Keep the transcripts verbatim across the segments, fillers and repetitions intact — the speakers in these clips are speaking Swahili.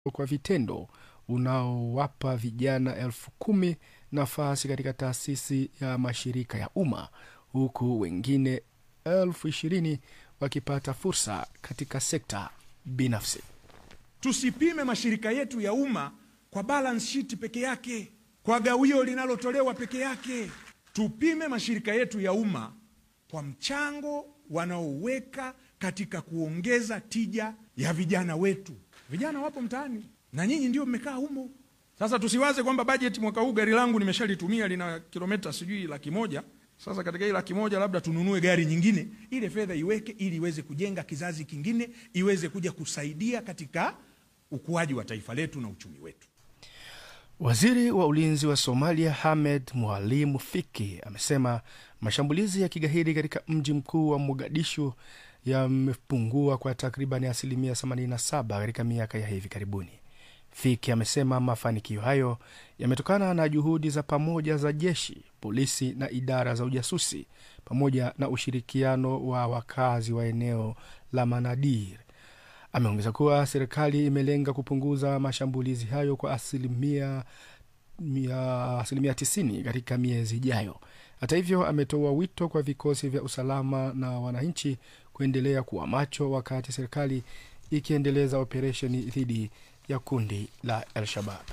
kwa vitendo unaowapa vijana elfu kumi nafasi katika taasisi ya mashirika ya umma, huku wengine elfu ishirini wakipata fursa katika sekta binafsi. Tusipime mashirika yetu ya umma kwa balance sheet peke yake, kwa gawio linalotolewa peke yake. Tupime mashirika yetu ya umma kwa mchango wanaoweka katika kuongeza tija ya vijana wetu. Vijana wapo mtaani na nyinyi ndio mmekaa humo. Sasa tusiwaze kwamba budget mwaka huu gari langu nimeshalitumia lina kilomita sijui laki moja. Sasa katika ile laki moja labda tununue gari nyingine, ile fedha iweke ili iweze kujenga kizazi kingine, iweze kuja kusaidia katika ukuaji wa taifa letu na uchumi wetu. Waziri wa ulinzi wa Somalia Hamed Mwalimu Fiki amesema mashambulizi ya kigaidi katika mji mkuu wa Mogadishu yamepungua kwa takriban asilimia themanini na saba katika miaka ya hivi karibuni. Fiki amesema mafanikio hayo yametokana na juhudi za pamoja za jeshi, polisi na idara za ujasusi pamoja na ushirikiano wa wakazi wa eneo la Manadir. Ameongeza kuwa serikali imelenga kupunguza mashambulizi hayo kwa asilimia ya asilimia tisini katika miezi ijayo. Hata hivyo, ametoa wito kwa vikosi vya usalama na wananchi kuendelea kuwa macho wakati serikali ikiendeleza operesheni dhidi ya kundi la Al-Shabaab.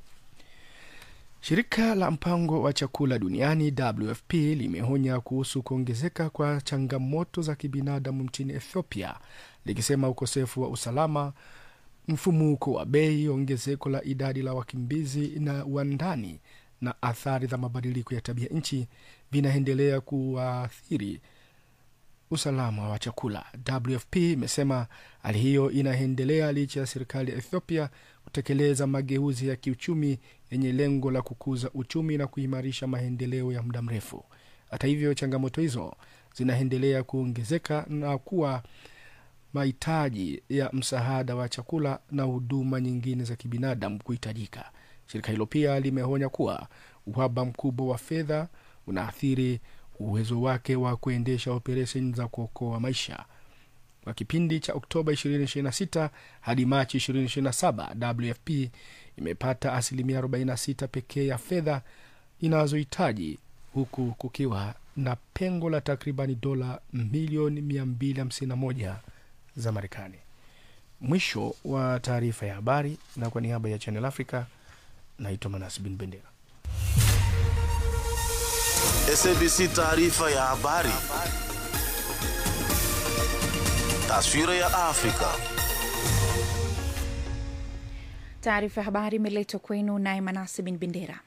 Shirika la mpango wa chakula duniani W F P limeonya kuhusu kuongezeka kwa changamoto za kibinadamu nchini Ethiopia, likisema ukosefu wa usalama, mfumuko wa bei, ongezeko la idadi la wakimbizi na wandani na athari za mabadiliko ya tabia nchi vinaendelea kuathiri usalama wa chakula. W F P imesema hali hiyo inaendelea licha ya serikali ya Ethiopia kutekeleza mageuzi ya kiuchumi yenye lengo la kukuza uchumi na kuimarisha maendeleo ya muda mrefu. Hata hivyo, changamoto hizo zinaendelea kuongezeka na kuwa mahitaji ya msaada wa chakula na huduma nyingine za kibinadamu kuhitajika. Shirika hilo pia limeonya kuwa uhaba mkubwa wa fedha unaathiri uwezo wake wa kuendesha operesheni za kuokoa maisha. Kwa kipindi cha Oktoba ishirini ishirini na sita hadi Machi ishirini ishirini na saba, W F P imepata asilimia arobaini na sita pekee ya fedha inazohitaji, huku kukiwa na pengo la takribani dola milioni mia mbili hamsini na moja za Marekani. Mwisho wa taarifa ya habari, na kwa niaba ya Channel Africa naitwa Manas bin Bendera. S A B C taarifa ya habari. Taswira ya Afrika. Taarifa ya habari imeletwa kwenu na Manas bin Bendera.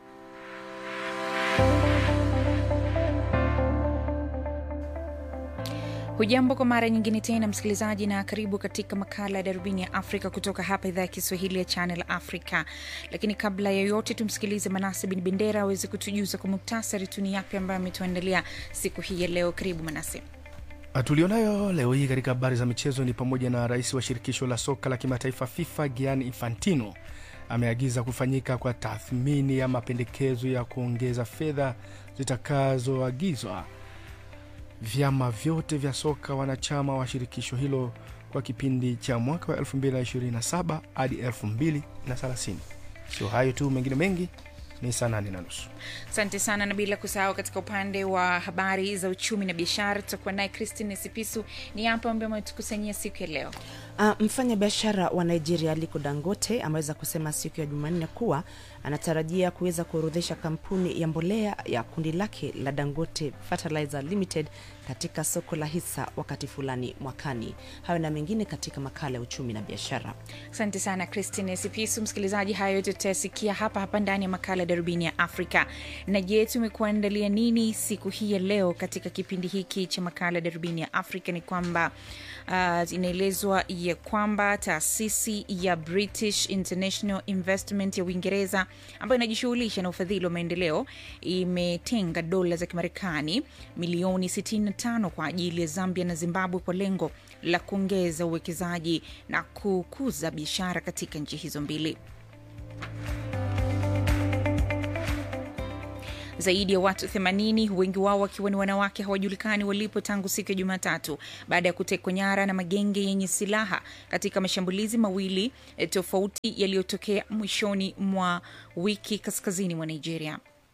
Hujambo kwa mara nyingine tena msikilizaji, na karibu katika makala ya Darubini ya Afrika kutoka hapa idhaa ya Kiswahili ya Channel Africa. Lakini kabla ya yote tumsikilize Manase bin Bendera aweze kutujuza kwa muktasari tuni yapi ambayo ametuandalia siku hii ya leo. Karibu Manase. Tulionayo leo hii katika habari za michezo ni pamoja na rais wa shirikisho la soka la kimataifa FIFA Gianni Infantino ameagiza kufanyika kwa tathmini ya mapendekezo ya kuongeza fedha zitakazoagizwa vyama vyote vya soka wanachama wa shirikisho hilo kwa kipindi cha mwaka wa elfu mbili ishirini na saba hadi elfu mbili thelathini. Sio hayo tu, mengine mengi ni saa nane na nusu. Asante sana, na bila kusahau katika upande wa habari za uchumi na biashara tutakuwa naye Christine Sipisu. Ni hapa ambaye ametukusanyia siku ya leo. Uh, mfanya biashara wa Nigeria Aliko Dangote ameweza kusema siku ya Jumanne kuwa anatarajia kuweza kuorodhesha kampuni ya mbolea ya kundi lake la Dangote Fertilizer Limited katika soko la hisa wakati fulani mwakani. Hayo na mengine katika makala ya uchumi na biashara. Asante sana Christine Sipisu. Msikilizaji, hayo yote tutasikia hapa hapa ndani ya makala Darubini ya Afrika. Na je, tumekuandalia nini siku hii ya leo katika kipindi hiki cha makala Darubini ya Afrika? Ni kwamba uh, inaelezwa ya kwamba taasisi ya British International Investment ya Uingereza ambayo inajishughulisha na ufadhili wa maendeleo imetenga dola za Kimarekani milioni sitini na tano kwa ajili ya Zambia na Zimbabwe kwa lengo la kuongeza uwekezaji na kukuza biashara katika nchi hizo mbili. Zaidi ya watu themanini, wengi wao wakiwa ni wanawake, hawajulikani walipo tangu siku ya Jumatatu baada ya kutekwa nyara na magenge yenye silaha katika mashambulizi mawili e, tofauti yaliyotokea mwishoni mwa wiki kaskazini mwa Nigeria.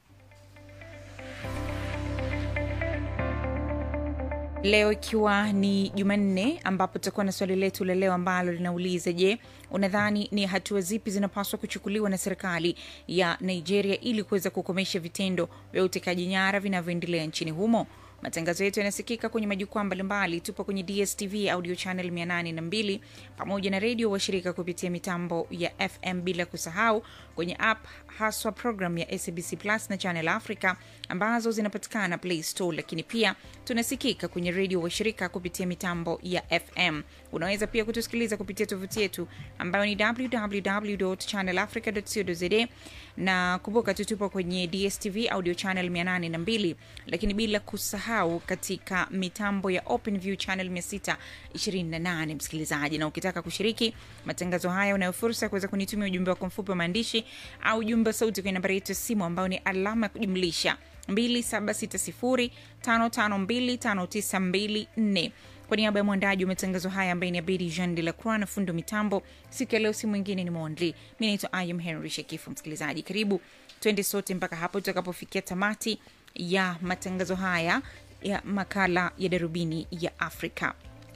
Leo ikiwa ni Jumanne, ambapo tutakuwa na swali letu la leo ambalo linauliza, je, unadhani ni hatua zipi zinapaswa kuchukuliwa na serikali ya Nigeria ili kuweza kukomesha vitendo vya utekaji nyara vinavyoendelea nchini humo? Matangazo yetu yanasikika kwenye majukwaa mbalimbali. Tupo kwenye D S T V audio channel mia nane na mbili pamoja na radio washirika kupitia mitambo ya F M, bila kusahau kwenye app haswa program ya S A B C Plus na Channel Africa ambazo zinapatikana Play Store. Lakini pia tunasikika kwenye radio washirika kupitia mitambo ya F M. Unaweza pia kutusikiliza kupitia tovuti yetu ambayo ni w w w dot channel africa dot co dot z a, na kumbuka tutupo kwenye D S T V audio channel mia nane na mbili, lakini bila kusahau katika mitambo ya OpenView channel mia sita ishirini na nane. Msikilizaji, na ukitaka kushiriki matangazo haya, unayo fursa kuweza kunitumia ujumbe wako mfupi wa maandishi au ujumbe sauti kwenye nambari yetu ya simu ambayo ni alama ya kujumlisha mbili saba sita sifuri tano tano mbili tano tisa mbili nne. Kwa niaba ya mwandaji wa matangazo haya ambaye ni Abedi Jean de la Croix na fundo mitambo siku ya leo, si mwingine ni Mondli. Mimi naitwa Ayum Henry Shekifu. Msikilizaji, karibu twende sote mpaka hapo tutakapofikia tamati ya matangazo haya ya makala ya Darubini ya Afrika.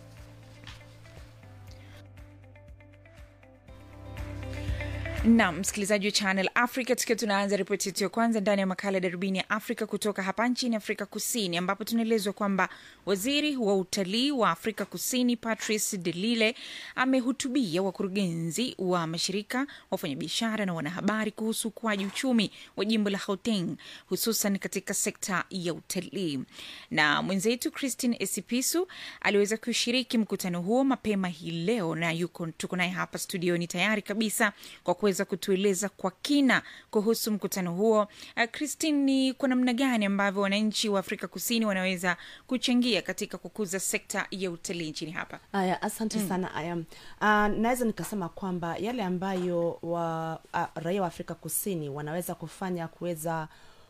Na msikilizaji wa Channel Africa, tukiwa tunaanza ripoti yetu ya kwanza ndani ya makala ya Darubini ya Afrika kutoka hapa nchini Afrika Kusini, ambapo tunaelezwa kwamba waziri wa utalii wa Afrika Kusini Patrice de Lille amehutubia wakurugenzi wa mashirika, wafanyabiashara na wanahabari kuhusu ukuaji uchumi wa jimbo la Gauteng, hususan katika sekta ya utalii. Na mwenzetu Christine Esipisu aliweza kushiriki mkutano huo mapema hii leo, na yuko tuko naye hapa studioni tayari kabisa kwa kuweza kutueleza kwa kina kuhusu mkutano huo. Uh, Christine, ni kwa namna gani ambavyo wananchi wa Afrika Kusini wanaweza kuchangia katika kukuza sekta ya utalii nchini hapa? Aya, asante mm. sana aya. Uh, naweza nikasema kwamba yale ambayo wa, uh, raia wa Afrika Kusini wanaweza kufanya kuweza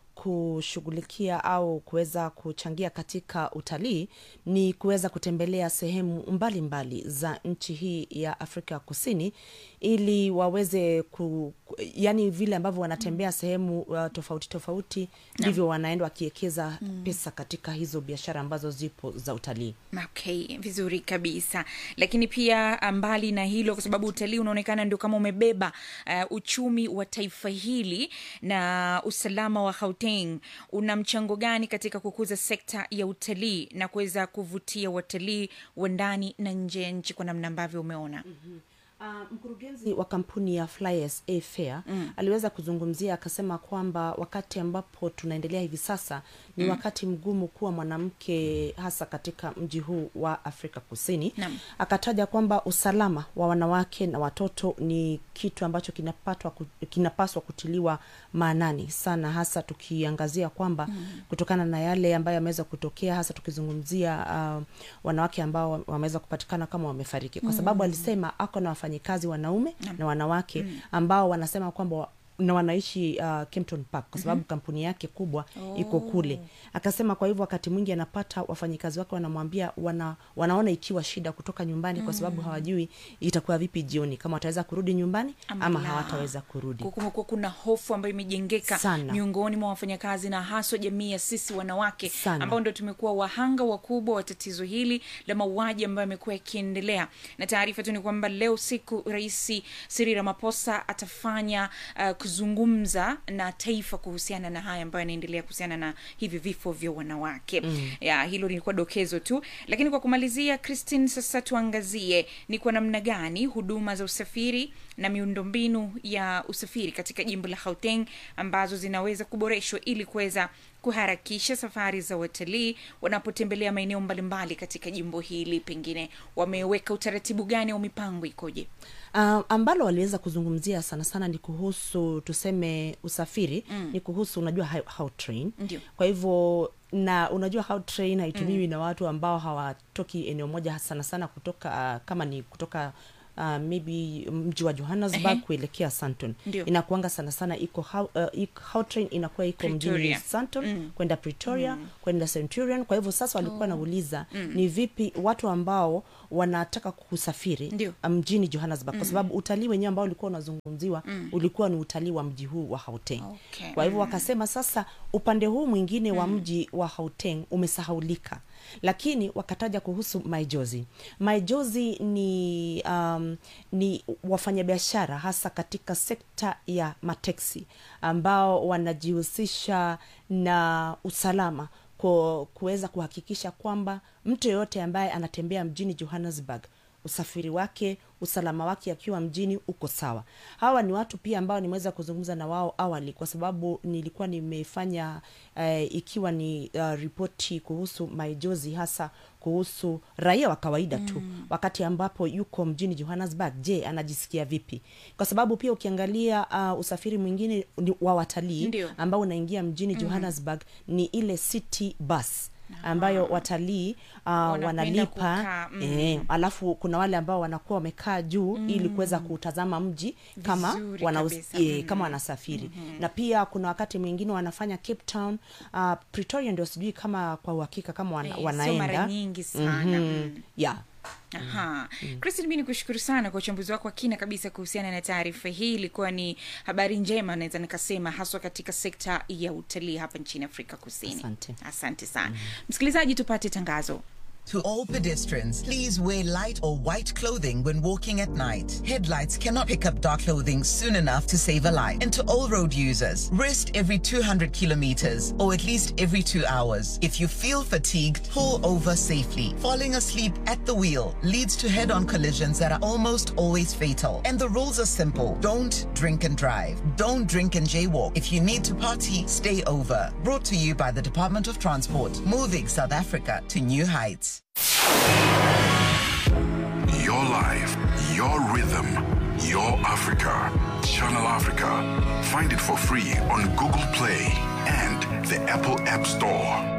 kushughulikia au kuweza kuchangia katika utalii ni kuweza kutembelea sehemu mbalimbali mbali za nchi hii ya Afrika Kusini, ili waweze ku, yani vile ambavyo wanatembea sehemu uh, tofauti tofauti ndivyo wanaenda wakiekeza mm. pesa katika hizo biashara ambazo zipo za utalii. Okay, vizuri kabisa. Lakini pia mbali na hilo, kwa sababu utalii unaonekana ndio kama umebeba uh, uchumi wa taifa hili, na usalama wa Gauteng una mchango gani katika kukuza sekta ya utalii na kuweza kuvutia watalii wa ndani na nje ya nchi kwa namna ambavyo umeona? Mm-hmm. Uh, mkurugenzi wa kampuni ya Flyers Airfare mm. aliweza kuzungumzia, akasema kwamba wakati ambapo tunaendelea hivi sasa ni mm. wakati mgumu kuwa mwanamke hasa katika mji huu wa Afrika Kusini. Naam. Akataja kwamba usalama wa wanawake na watoto ni kitu ambacho kinapatwa kinapaswa kutiliwa maanani sana, hasa tukiangazia kwamba mm. kutokana na yale ambayo yameweza kutokea, hasa tukizungumzia uh, wanawake ambao wameweza kupatikana kama wamefariki, kwa sababu mm. alisema ako na wafanyikazi wanaume mm. na wanawake mm. ambao wanasema kwamba na wanaishi uh, Kempton Park kwa sababu mm-hmm. kampuni yake kubwa oh. iko kule. Akasema kwa hivyo wakati mwingi anapata wafanyikazi wake wanamwambia wana, wanaona ikiwa shida kutoka nyumbani mm. kwa sababu hawajui itakuwa vipi jioni, kama wataweza kurudi nyumbani ama, ama hawataweza kurudi. Kumekuwa kuna hofu ambayo imejengeka miongoni mwa wafanyakazi na haswa jamii ya sisi wanawake sana, ambao ndio tumekuwa wahanga wakubwa wa tatizo hili la mauaji ambayo yamekuwa yakiendelea. Na taarifa tu ni kwamba leo siku Rais Cyril Ramaphosa atafanya uh, kuzungumza na taifa kuhusiana na haya ambayo yanaendelea kuhusiana na hivi vifo vya wanawake. Mm. Ya, hilo lilikuwa dokezo tu. Lakini kwa kumalizia, Christine, sasa tuangazie ni kwa namna gani huduma za usafiri na miundombinu ya usafiri katika jimbo la Gauteng ambazo zinaweza kuboreshwa ili kuweza kuharakisha safari za watalii wanapotembelea maeneo mbalimbali katika jimbo hili. Pengine wameweka utaratibu gani au mipango ikoje? Uh, ambalo waliweza kuzungumzia sana sana ni kuhusu tuseme usafiri, mm. ni kuhusu unajua how train. Ndiyo. Kwa hivyo na unajua how train haitumiwi mm. na watu ambao hawatoki eneo moja sana sana kutoka uh, kama ni kutoka uh, maybe mji wa Johannesburg uh-huh. kuelekea Sandton. Ndiyo. Inakuanga sana sana iko uh, Gautrain inakuwa iko mjini Sandton mm. kwenda Pretoria mm. kwenda Centurion. Kwa hivyo sasa walikuwa oh. nauliza mm. ni vipi watu ambao wanataka kusafiri mjini Johannesburg mm. kwa sababu utalii wenyewe ambao ulikuwa unazungumziwa mm. ulikuwa ni utalii wa mji huu wa Gauteng. Okay. Kwa hivyo mm. wakasema sasa upande huu mwingine mm. wa mji wa Gauteng umesahaulika. Lakini wakataja kuhusu Maijozi. Maijozi ni um, ni wafanyabiashara hasa katika sekta ya mateksi ambao wanajihusisha na usalama kwa kuweza kuhakikisha kwamba mtu yote ambaye anatembea mjini Johannesburg usafiri wake, usalama wake akiwa mjini uko sawa. Hawa ni watu pia ambao nimeweza kuzungumza na wao awali kwa sababu nilikuwa nimefanya uh, ikiwa ni uh, ripoti kuhusu Maijozi hasa kuhusu raia wa kawaida tu mm. wakati ambapo yuko mjini Johannesburg. Je, anajisikia vipi? Kwa sababu pia ukiangalia uh, usafiri mwingine wa watalii ambao unaingia mjini mm. Johannesburg ni ile city bus ambayo watalii uh, wanalipa mm. eh, alafu kuna wale ambao wanakuwa wamekaa juu mm. ili kuweza kutazama mji kama wana eh, kama wanasafiri mm-hmm. na pia kuna wakati mwingine wanafanya Cape Town uh, Pretoria ndio sijui kama kwa uhakika kama wana, eh, wanaenda so mara nyingi sana mm-hmm. mm. yeah. Aha. Mm. Christine, mimi nikushukuru sana kwa uchambuzi wako wa kina kabisa kuhusiana na taarifa hii. Ilikuwa ni habari njema naweza nikasema haswa katika sekta ya utalii hapa nchini Afrika Kusini. Asante. Asante sana. Mm. Msikilizaji, tupate tangazo. To all pedestrians, please wear light or white clothing when walking at night. Headlights cannot pick up dark clothing soon enough to save a life. And to all road users, rest every two hundred kilometers or at least every two hours. If you feel fatigued, pull over safely. Falling asleep at the wheel leads to head-on collisions that are almost always fatal. And the rules are simple. Don't drink and drive. Don't drink and jaywalk. If you need to party, stay over. Brought to you by the Department of Transport, moving South Africa to new heights. Your life, your rhythm, your Africa. Channel Africa. Find it for free on Google Play and the Apple App Store.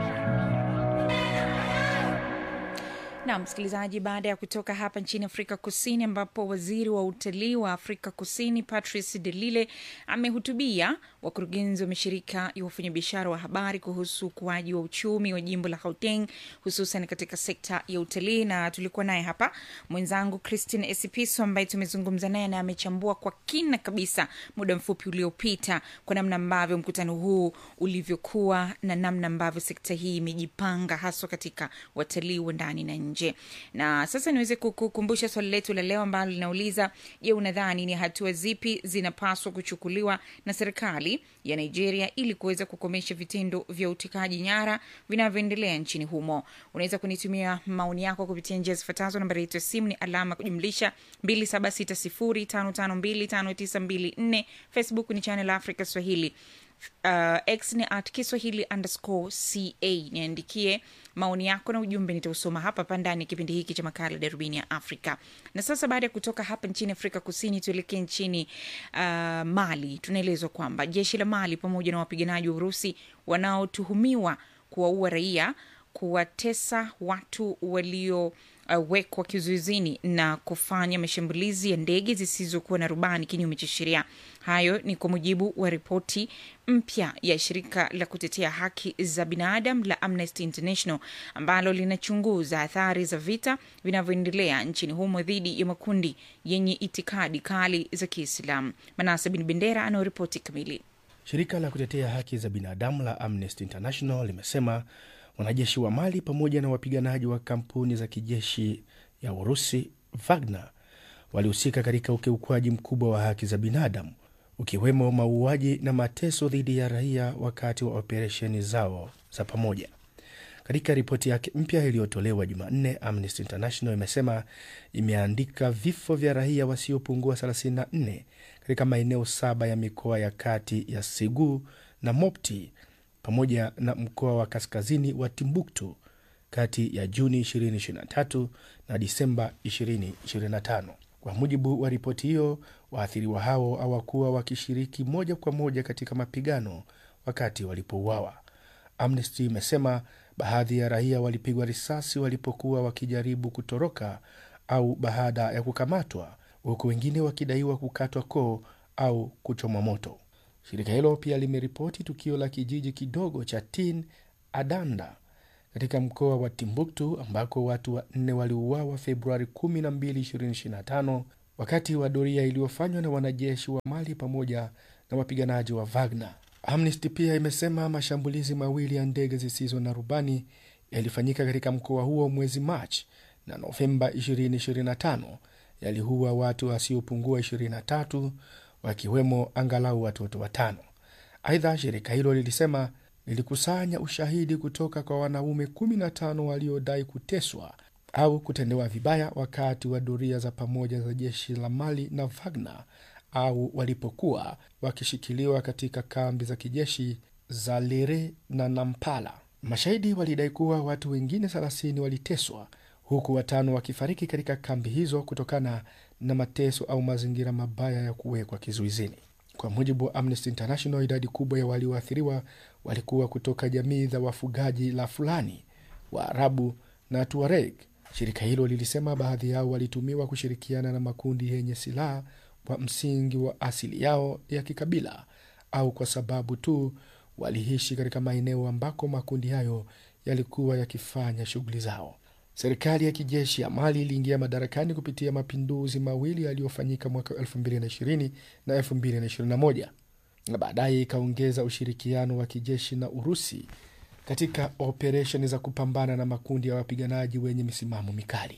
Na msikilizaji, baada ya kutoka hapa nchini Afrika Kusini ambapo waziri wa utalii wa Afrika Kusini Patrice de Lille amehutubia wakurugenzi wa mashirika ya wafanyabiashara wa habari kuhusu ukuaji wa uchumi wa jimbo la Gauteng hususan katika sekta ya utalii, na tulikuwa naye hapa mwenzangu Christine Esipiso ambaye tumezungumza naye na amechambua kwa kina kabisa muda mfupi uliopita kwa namna ambavyo mkutano huu ulivyokuwa na namna ambavyo sekta hii imejipanga haswa katika watalii wa ndani na nje. Na sasa niweze kukukumbusha swali letu la leo ambalo linauliza, je, unadhani ni hatua zipi zinapaswa kuchukuliwa na serikali ya Nigeria ili kuweza kukomesha vitendo vya utekaji nyara vinavyoendelea nchini humo? Unaweza kunitumia maoni yako kupitia njia zifuatazo. Nambari yetu ya simu ni alama kujumlisha mbili saba sita sifuri tano tano mbili tano tisa mbili nne. Facebook ni Channel Africa Swahili. Uh, X ni at Kiswahili underscore ca. Niandikie maoni yako na ujumbe, nitausoma hapa pandani kipindi hiki cha makala Darubini ya Afrika. Na sasa baada ya kutoka hapa nchini Afrika Kusini tuelekee nchini uh, Mali. Tunaelezwa kwamba jeshi la Mali pamoja na wapiganaji wa Urusi wanaotuhumiwa kuwaua raia, kuwatesa watu walio Uh, wekwa kizuizini na kufanya mashambulizi ya ndege zisizokuwa na rubani kinyume cha sheria. Hayo ni kwa mujibu wa ripoti mpya ya shirika la kutetea haki za binadamu la Amnesty International ambalo linachunguza athari za vita vinavyoendelea nchini humo dhidi ya makundi yenye itikadi kali za Kiislamu. Manase bin Bendera ana ripoti kamili. Shirika la kutetea haki za binadamu la Amnesty International limesema wanajeshi wa Mali pamoja na wapiganaji wa kampuni za kijeshi ya Urusi Wagner walihusika katika ukiukwaji mkubwa wa haki za binadamu, ukiwemo mauaji na mateso dhidi ya raia wakati wa operesheni zao za pamoja. Katika ripoti yake mpya iliyotolewa Jumanne, Amnesty International imesema imeandika vifo vya raia wasiopungua thelathini na nne katika maeneo saba ya mikoa ya kati ya Ségou na Mopti pamoja na mkoa wa kaskazini wa Timbuktu kati ya Juni ishirini ishirini na tatu na Disemba ishirini ishirini na tano. Kwa mujibu wa ripoti hiyo, waathiriwa hao hawakuwa wakishiriki moja kwa moja katika mapigano wakati walipouawa. Amnesty imesema baadhi ya raia walipigwa risasi walipokuwa wakijaribu kutoroka au baada ya kukamatwa huku wengine wakidaiwa kukatwa koo au kuchomwa moto. Shirika hilo pia limeripoti tukio la kijiji kidogo cha Tin Adanda katika mkoa wa Timbuktu ambako watu wanne waliuawa Februari kumi na mbili, ishirini ishirini na tano wakati wa doria iliyofanywa na wanajeshi wa Mali pamoja na wapiganaji wa Wagner. Amnesty pia imesema mashambulizi mawili ya ndege zisizo na rubani yalifanyika katika mkoa huo mwezi Machi na Novemba ishirini ishirini na tano, yaliua watu wasiopungua ishirini na tatu, wakiwemo angalau watoto watano. Aidha, shirika hilo lilisema lilikusanya ushahidi kutoka kwa wanaume kumi na tano waliodai kuteswa au kutendewa vibaya wakati wa doria za pamoja za jeshi la Mali na Wagner au walipokuwa wakishikiliwa katika kambi za kijeshi za Lere na Nampala. Mashahidi walidai kuwa watu wengine thelathini waliteswa, huku watano wakifariki katika kambi hizo kutokana na mateso au mazingira mabaya ya kuwekwa kizuizini. Kwa mujibu wa Amnesty International, idadi kubwa ya walioathiriwa walikuwa kutoka jamii za wafugaji la Fulani, Waarabu na Tuareg. Shirika hilo lilisema baadhi yao walitumiwa kushirikiana na makundi yenye silaha kwa msingi wa asili yao ya kikabila au kwa sababu tu waliishi katika maeneo ambako makundi hayo yalikuwa yakifanya shughuli zao. Serikali ya kijeshi ya Mali iliingia madarakani kupitia mapinduzi mawili yaliyofanyika mwaka elfu mbili na ishirini na elfu mbili na ishirini na moja, na baadaye ikaongeza ushirikiano wa kijeshi na Urusi katika operesheni za kupambana na makundi ya wapiganaji wenye misimamo mikali.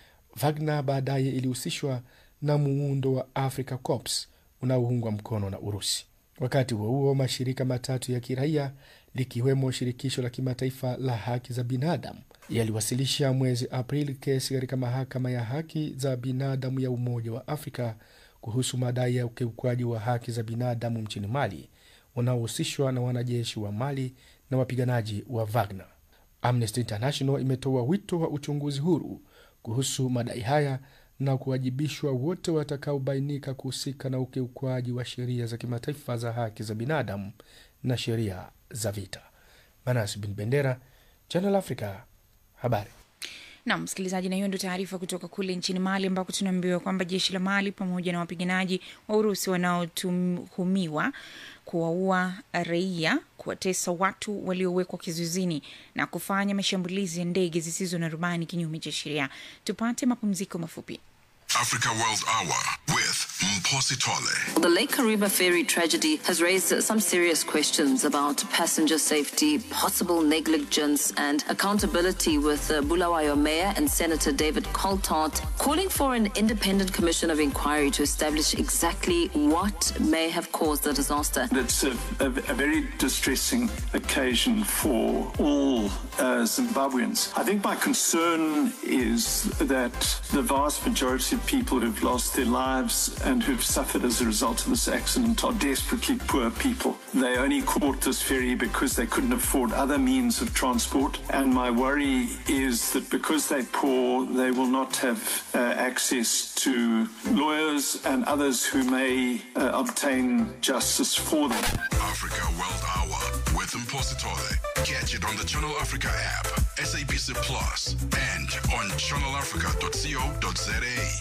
Wagner baadaye ilihusishwa na muundo wa Africa Corps unaoungwa mkono na Urusi. Wakati huo huo, mashirika matatu ya kiraia likiwemo shirikisho la kimataifa la haki za binadamu yaliwasilisha mwezi Aprili kesi katika mahakama ya haki za binadamu ya Umoja wa Afrika kuhusu madai ya ukiukwaji wa haki za binadamu nchini Mali unaohusishwa na wanajeshi wa Mali na wapiganaji wa Wagner. Amnesty International imetoa wito wa uchunguzi huru kuhusu madai haya na kuwajibishwa wote watakaobainika kuhusika na ukiukwaji wa sheria za kimataifa za haki za binadamu na sheria za vita. Manas bin Bendera, Channel Africa, habari. Na msikilizaji, na hiyo ndio taarifa kutoka kule nchini Mali ambako tunaambiwa kwamba jeshi la Mali pamoja na wapiganaji wa Urusi wanaotuhumiwa kuwaua raia, kuwatesa watu waliowekwa kizuizini na kufanya mashambulizi ya ndege zisizo na rubani kinyume cha sheria. Tupate mapumziko mafupi. Africa World Hour with Mposi Tole. The Lake Kariba ferry tragedy has raised some serious questions about passenger safety, possible negligence and accountability, with uh, Bulawayo Mayor and Senator David Coltart calling for an independent commission of inquiry to establish exactly what may have caused the disaster. It's a, a, a very distressing occasion for all uh, Zimbabweans. I think my concern is that the vast majority of people who've lost their lives and who've suffered as a result of this accident are desperately poor people. They only caught this ferry because they couldn't afford other means of transport, and my worry is that because they're poor, they will not have uh, access to lawyers and others who may uh, obtain justice for them. Africa World Hour with Mposi Tole. Catch it on the Channel Africa app, S A B C Plus, and on channel africa dot co dot za.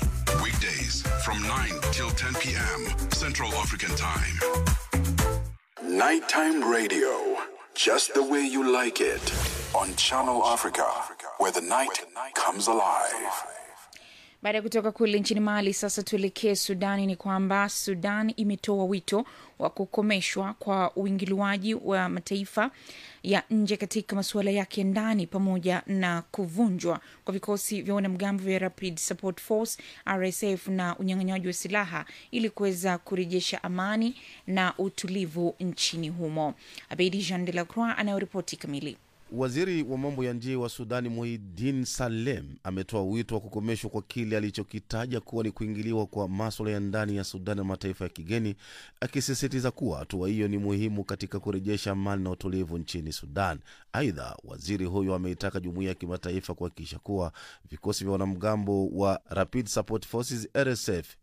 Weekdays from nine till ten p.m. Central African Time. Nighttime radio, just the way you like it, on Channel Africa, where the night comes alive. Baada ya kutoka kule nchini Mali, sasa tuelekee Sudani. Ni kwamba Sudan imetoa wito wa kukomeshwa kwa uingiliwaji wa mataifa ya nje katika masuala yake ndani, pamoja na kuvunjwa kwa vikosi vya wanamgambo vya Rapid Support Force R S F na unyang'anyaji wa silaha ili kuweza kurejesha amani na utulivu nchini humo. Abedi Jean de la Croix anayoripoti kamili. Waziri wa mambo ya nje wa Sudani Muhiddin Salem ametoa wito wa kukomeshwa kwa kile alichokitaja kuwa ni kuingiliwa kwa masuala ya ndani ya Sudan na mataifa ya kigeni, akisisitiza kuwa hatua hiyo ni muhimu katika kurejesha amani na utulivu nchini Sudan. Aidha, waziri huyo ameitaka jumuiya ya kimataifa kuhakikisha kuwa vikosi vya wanamgambo wa Rapid Support Forces R S F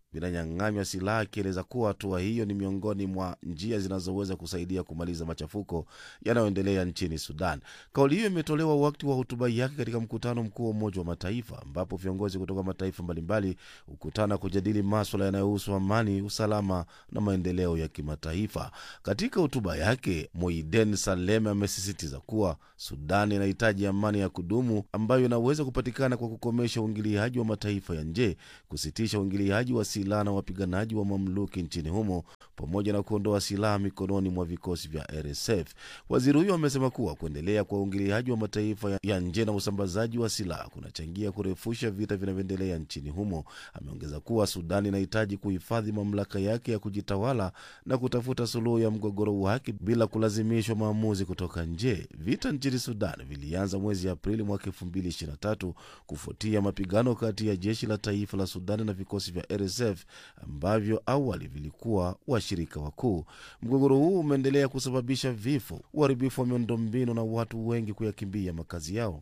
vinanyang'anywa silaha, akieleza kuwa hatua hiyo ni miongoni mwa njia zinazoweza kusaidia kumaliza machafuko yanayoendelea nchini Sudan. Kauli hiyo imetolewa wakati wa hotuba yake katika mkutano mkuu wa Umoja wa Mataifa, ambapo viongozi kutoka mataifa mbalimbali hukutana kujadili masuala yanayohusu amani, usalama na maendeleo ya kimataifa. Katika hotuba yake, Moiden Salem amesisitiza kuwa Sudan inahitaji amani ya kudumu ambayo inaweza kupatikana kwa kukomesha uingiliaji wa mataifa ya nje, kusitisha uingiliaji wa silaha na wapiganaji wa mamluki nchini humo, pamoja na kuondoa silaha mikononi mwa vikosi vya R S F. Waziri huyo amesema kuwa kuendelea kwa uingiliaji wa mataifa ya nje na usambazaji wa silaha kunachangia kurefusha vita vinavyoendelea nchini humo. Ameongeza kuwa Sudan inahitaji kuhifadhi mamlaka yake ya kujitawala na kutafuta suluhu ya mgogoro wake bila kulazimishwa maamuzi kutoka nje. Vita nchini Sudan vilianza mwezi Aprili mwaka elfu mbili ishirini na tatu kufuatia mapigano kati ya jeshi la taifa la Sudan na vikosi vya R S F ambavyo awali vilikuwa washirika wakuu. Mgogoro huu umeendelea kusababisha vifo, uharibifu wa miundombinu na watu wengi kuyakimbia makazi yao.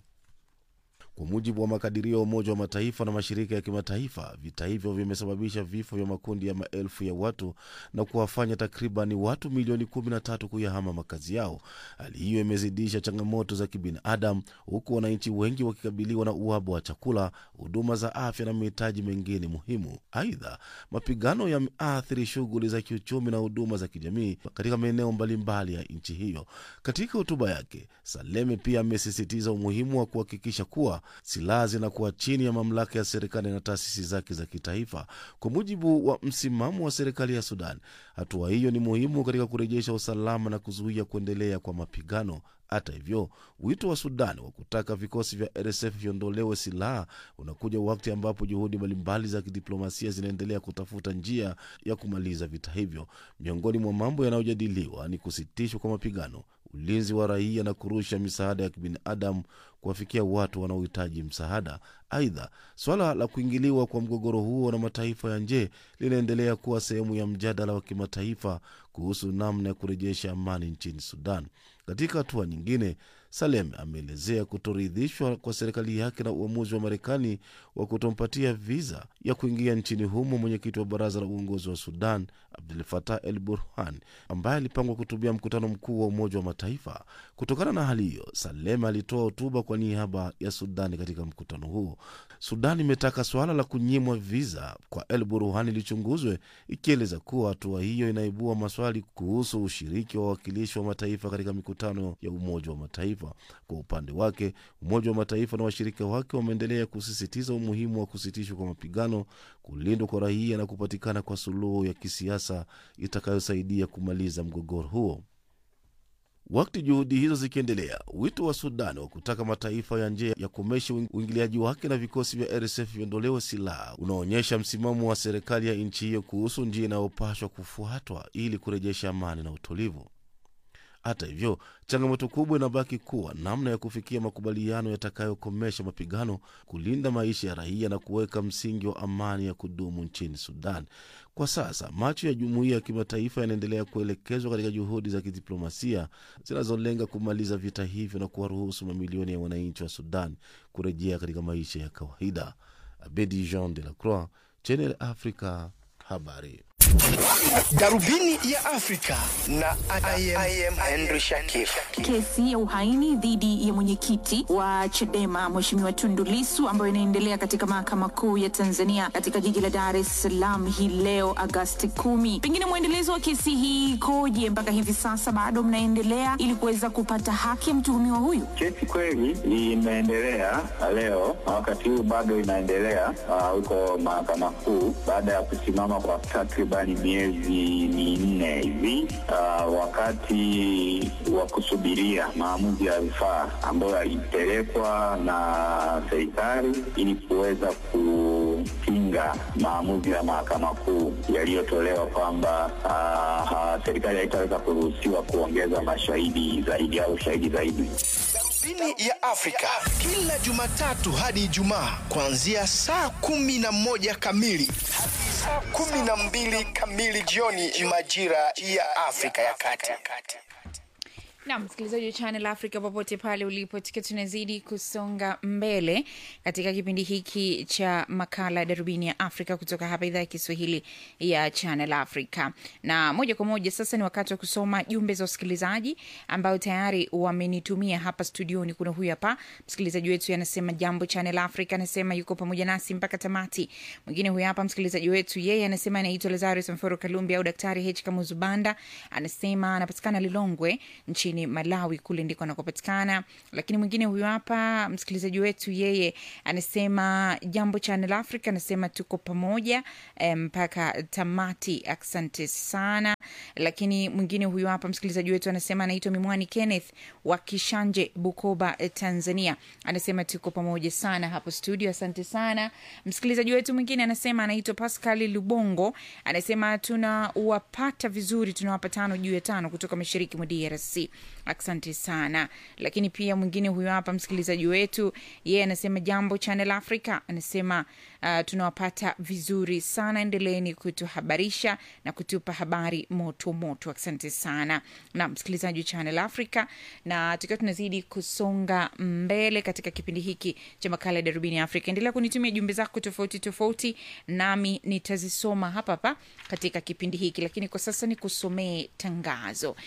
Kwa mujibu wa makadirio ya Umoja wa Mataifa na mashirika ya kimataifa, vita hivyo vimesababisha vifo vya makundi ya maelfu ya watu na kuwafanya takriban watu milioni kumi na tatu kuyahama makazi yao. Hali hiyo imezidisha changamoto za kibinadamu, huku wananchi wengi wakikabiliwa na uhaba wa chakula, huduma za afya na mahitaji mengine muhimu. Aidha, mapigano yameathiri shughuli za kiuchumi na huduma za kijamii katika maeneo mbalimbali ya nchi hiyo. Katika hotuba yake, Saleme pia amesisitiza umuhimu wa kuhakikisha kuwa silaha zinakuwa chini ya mamlaka ya serikali na taasisi zake za kitaifa. Kwa mujibu wa msimamo wa serikali ya Sudan, hatua hiyo ni muhimu katika kurejesha usalama na kuzuia kuendelea kwa mapigano. Hata hivyo, wito wa Sudan wa kutaka vikosi vya R S F viondolewe silaha unakuja wakati ambapo juhudi mbalimbali za kidiplomasia zinaendelea kutafuta njia ya kumaliza vita hivyo. Miongoni mwa mambo yanayojadiliwa ni kusitishwa kwa mapigano, ulinzi wa raia na kurusha misaada ya kibinadamu kuwafikia watu wanaohitaji msaada. Aidha, swala la kuingiliwa kwa mgogoro huo na mataifa ya nje linaendelea kuwa sehemu ya mjadala wa kimataifa kuhusu namna ya kurejesha amani nchini Sudan. Katika hatua nyingine, Salem ameelezea kutoridhishwa kwa serikali yake na uamuzi wa Marekani wa kutompatia visa ya kuingia nchini humo mwenyekiti wa baraza la uongozi wa Sudan, Abdel Fattah el-Burhan, ambaye alipangwa kuhutubia mkutano mkuu wa Umoja wa Mataifa. Kutokana na hali hiyo, Salem alitoa hotuba kwa niaba ya Sudan katika mkutano huo. Sudan imetaka swala la kunyimwa visa kwa el-Burhan lichunguzwe, ikieleza kuwa hatua hiyo inaibua maswali kuhusu ushiriki wa wawakilishi wa mataifa katika mikutano ya Umoja wa Mataifa. Kwa upande wake, Umoja wa Mataifa na washirika wake wameendelea kusisitiza umuhimu wa kusitishwa kwa mapigano, kulindwa kwa raia na kupatikana kwa suluhu ya kisiasa itakayosaidia kumaliza mgogoro huo. Wakati juhudi hizo zikiendelea, wito wa Sudan wa kutaka mataifa ya nje ya kumesha uingiliaji wake na vikosi vya R S F viondolewe silaha unaonyesha msimamo wa serikali ya nchi hiyo kuhusu njia inayopaswa kufuatwa ili kurejesha amani na utulivu. Hata hivyo, changamoto kubwa inabaki kuwa namna ya kufikia makubaliano yatakayokomesha mapigano, kulinda maisha ya raia na kuweka msingi wa amani ya kudumu nchini Sudan. Kwa sasa, macho ya jumuiya ya kimataifa yanaendelea kuelekezwa katika juhudi za kidiplomasia zinazolenga kumaliza vita hivyo na kuwaruhusu mamilioni ya wananchi wa Sudan kurejea katika maisha ya kawaida. Abedi Jean de la Croix, Channel Africa, habari. Darubini ya Afrika na I am Henry Shakif. Kesi ya uhaini dhidi ya mwenyekiti wa Chadema Mheshimiwa Tundu Lissu ambayo inaendelea katika mahakama kuu ya Tanzania katika jiji la Dar es Salaam hii leo Agosti kumi. Pengine muendelezo wa kesi hii koje mpaka hivi sasa bado mnaendelea ili kuweza kupata haki ya mtuhumiwa huyu? Kesi kweli imeendelea leo, wakati huu bado inaendelea huko uh, mahakama kuu baada ya kusimama kwa takriban miezi minne hivi, uh, wakati wa kusubiria maamuzi ya rufaa ambayo yalipelekwa na serikali ili kuweza kupinga maamuzi ya mahakama kuu yaliyotolewa kwamba uh, uh, serikali haitaweza kuruhusiwa kuongeza mashahidi zaidi au shahidi zaidi. Darubini ya Afrika kila Jumatatu hadi Ijumaa kuanzia saa kumi na moja kamili hadi saa kumi na mbili kamili jioni majira ya Afrika ya Kati. Na msikilizaji wa Channel Africa popote pale ulipo, tukiwa tunazidi kusonga mbele katika kipindi hiki cha makala Darubini ya Afrika kutoka hapa idhaa ya Kiswahili ya Channel Africa. Na moja kwa moja sasa ni wakati wa kusoma jumbe za wasikilizaji ambao tayari wamenitumia hapa studioni. Kuna huyu hapa msikilizaji wetu anasema jambo Channel Africa, anasema yuko pamoja nasi mpaka tamati. Mwingine huyu hapa msikilizaji wetu, yeye anasema anaitwa Lazarus Mforo Kalumbi au Daktari H Kamuzubanda, anasema anapatikana Lilongwe nchini Malawi, kule ndiko anakopatikana. Lakini mwingine huyu hapa msikilizaji wetu, yeye anasema jambo Channel Africa, anasema tuko pamoja mpaka um, tamati, asante sana. Lakini mwingine huyu hapa msikilizaji wetu anasema anaitwa Mimwani Kenneth wa Kishanje, Bukoba, Tanzania, anasema tuko pamoja sana hapo studio, asante sana. Msikilizaji wetu mwingine anasema anaitwa Pascal Lubongo, anasema tunawapata vizuri, tunawapa tano juu ya tano kutoka mashariki mwa D R C, asante sana. Lakini pia mwingine huyu hapa msikilizaji wetu, yeye anasema jambo Channel Africa, anasema uh, tunawapata vizuri sana, endeleeni kutuhabarisha na kutupa habari moto moto, asante sana. Na msikilizaji wa Channel Africa, na tukiwa tunazidi kusonga mbele katika kipindi hiki cha makala ya Darubini ya Afrika, endelea kunitumia jumbe zako tofauti tofauti, nami nitazisoma hapa hapa katika kipindi hiki. Lakini kwa sasa ni kusomee tangazo.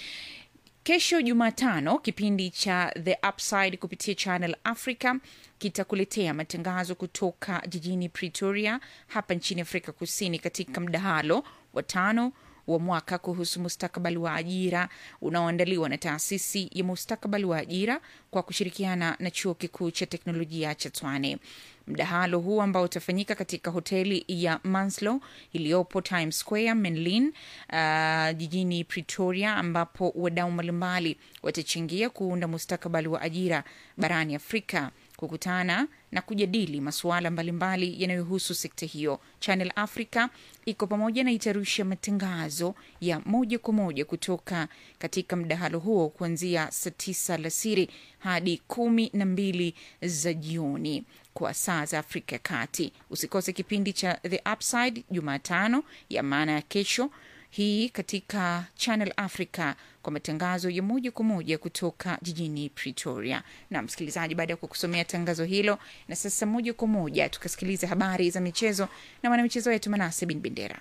Kesho Jumatano, kipindi cha The Upside kupitia Channel Africa kitakuletea matangazo kutoka jijini Pretoria hapa nchini Afrika Kusini, katika mdahalo wa tano wa mwaka kuhusu mustakabali wa ajira unaoandaliwa na taasisi ya mustakabali wa ajira kwa kushirikiana na chuo kikuu cha teknolojia cha Tshwane. Mdahalo huu ambao utafanyika katika hoteli ya Manslow iliyopo Times Square, Menlyn, uh, jijini Pretoria, ambapo wadau mbalimbali watachangia kuunda mustakabali wa ajira barani Afrika, kukutana na kujadili masuala mbalimbali yanayohusu sekta hiyo. Channel Africa iko pamoja na itarusha matangazo ya moja kwa moja kutoka katika mdahalo huo kuanzia saa tisa alasiri hadi kumi na mbili za jioni kwa saa za Afrika ya Kati. Usikose kipindi cha The Upside Jumatano, ya maana ya kesho hii, katika Channel Africa kwa matangazo ya moja kwa moja kutoka jijini Pretoria. Na msikilizaji, baada ya kukusomea tangazo hilo, na sasa moja kwa moja tukasikiliza habari za michezo na mwanamichezo wetu Manase Bin Bendera.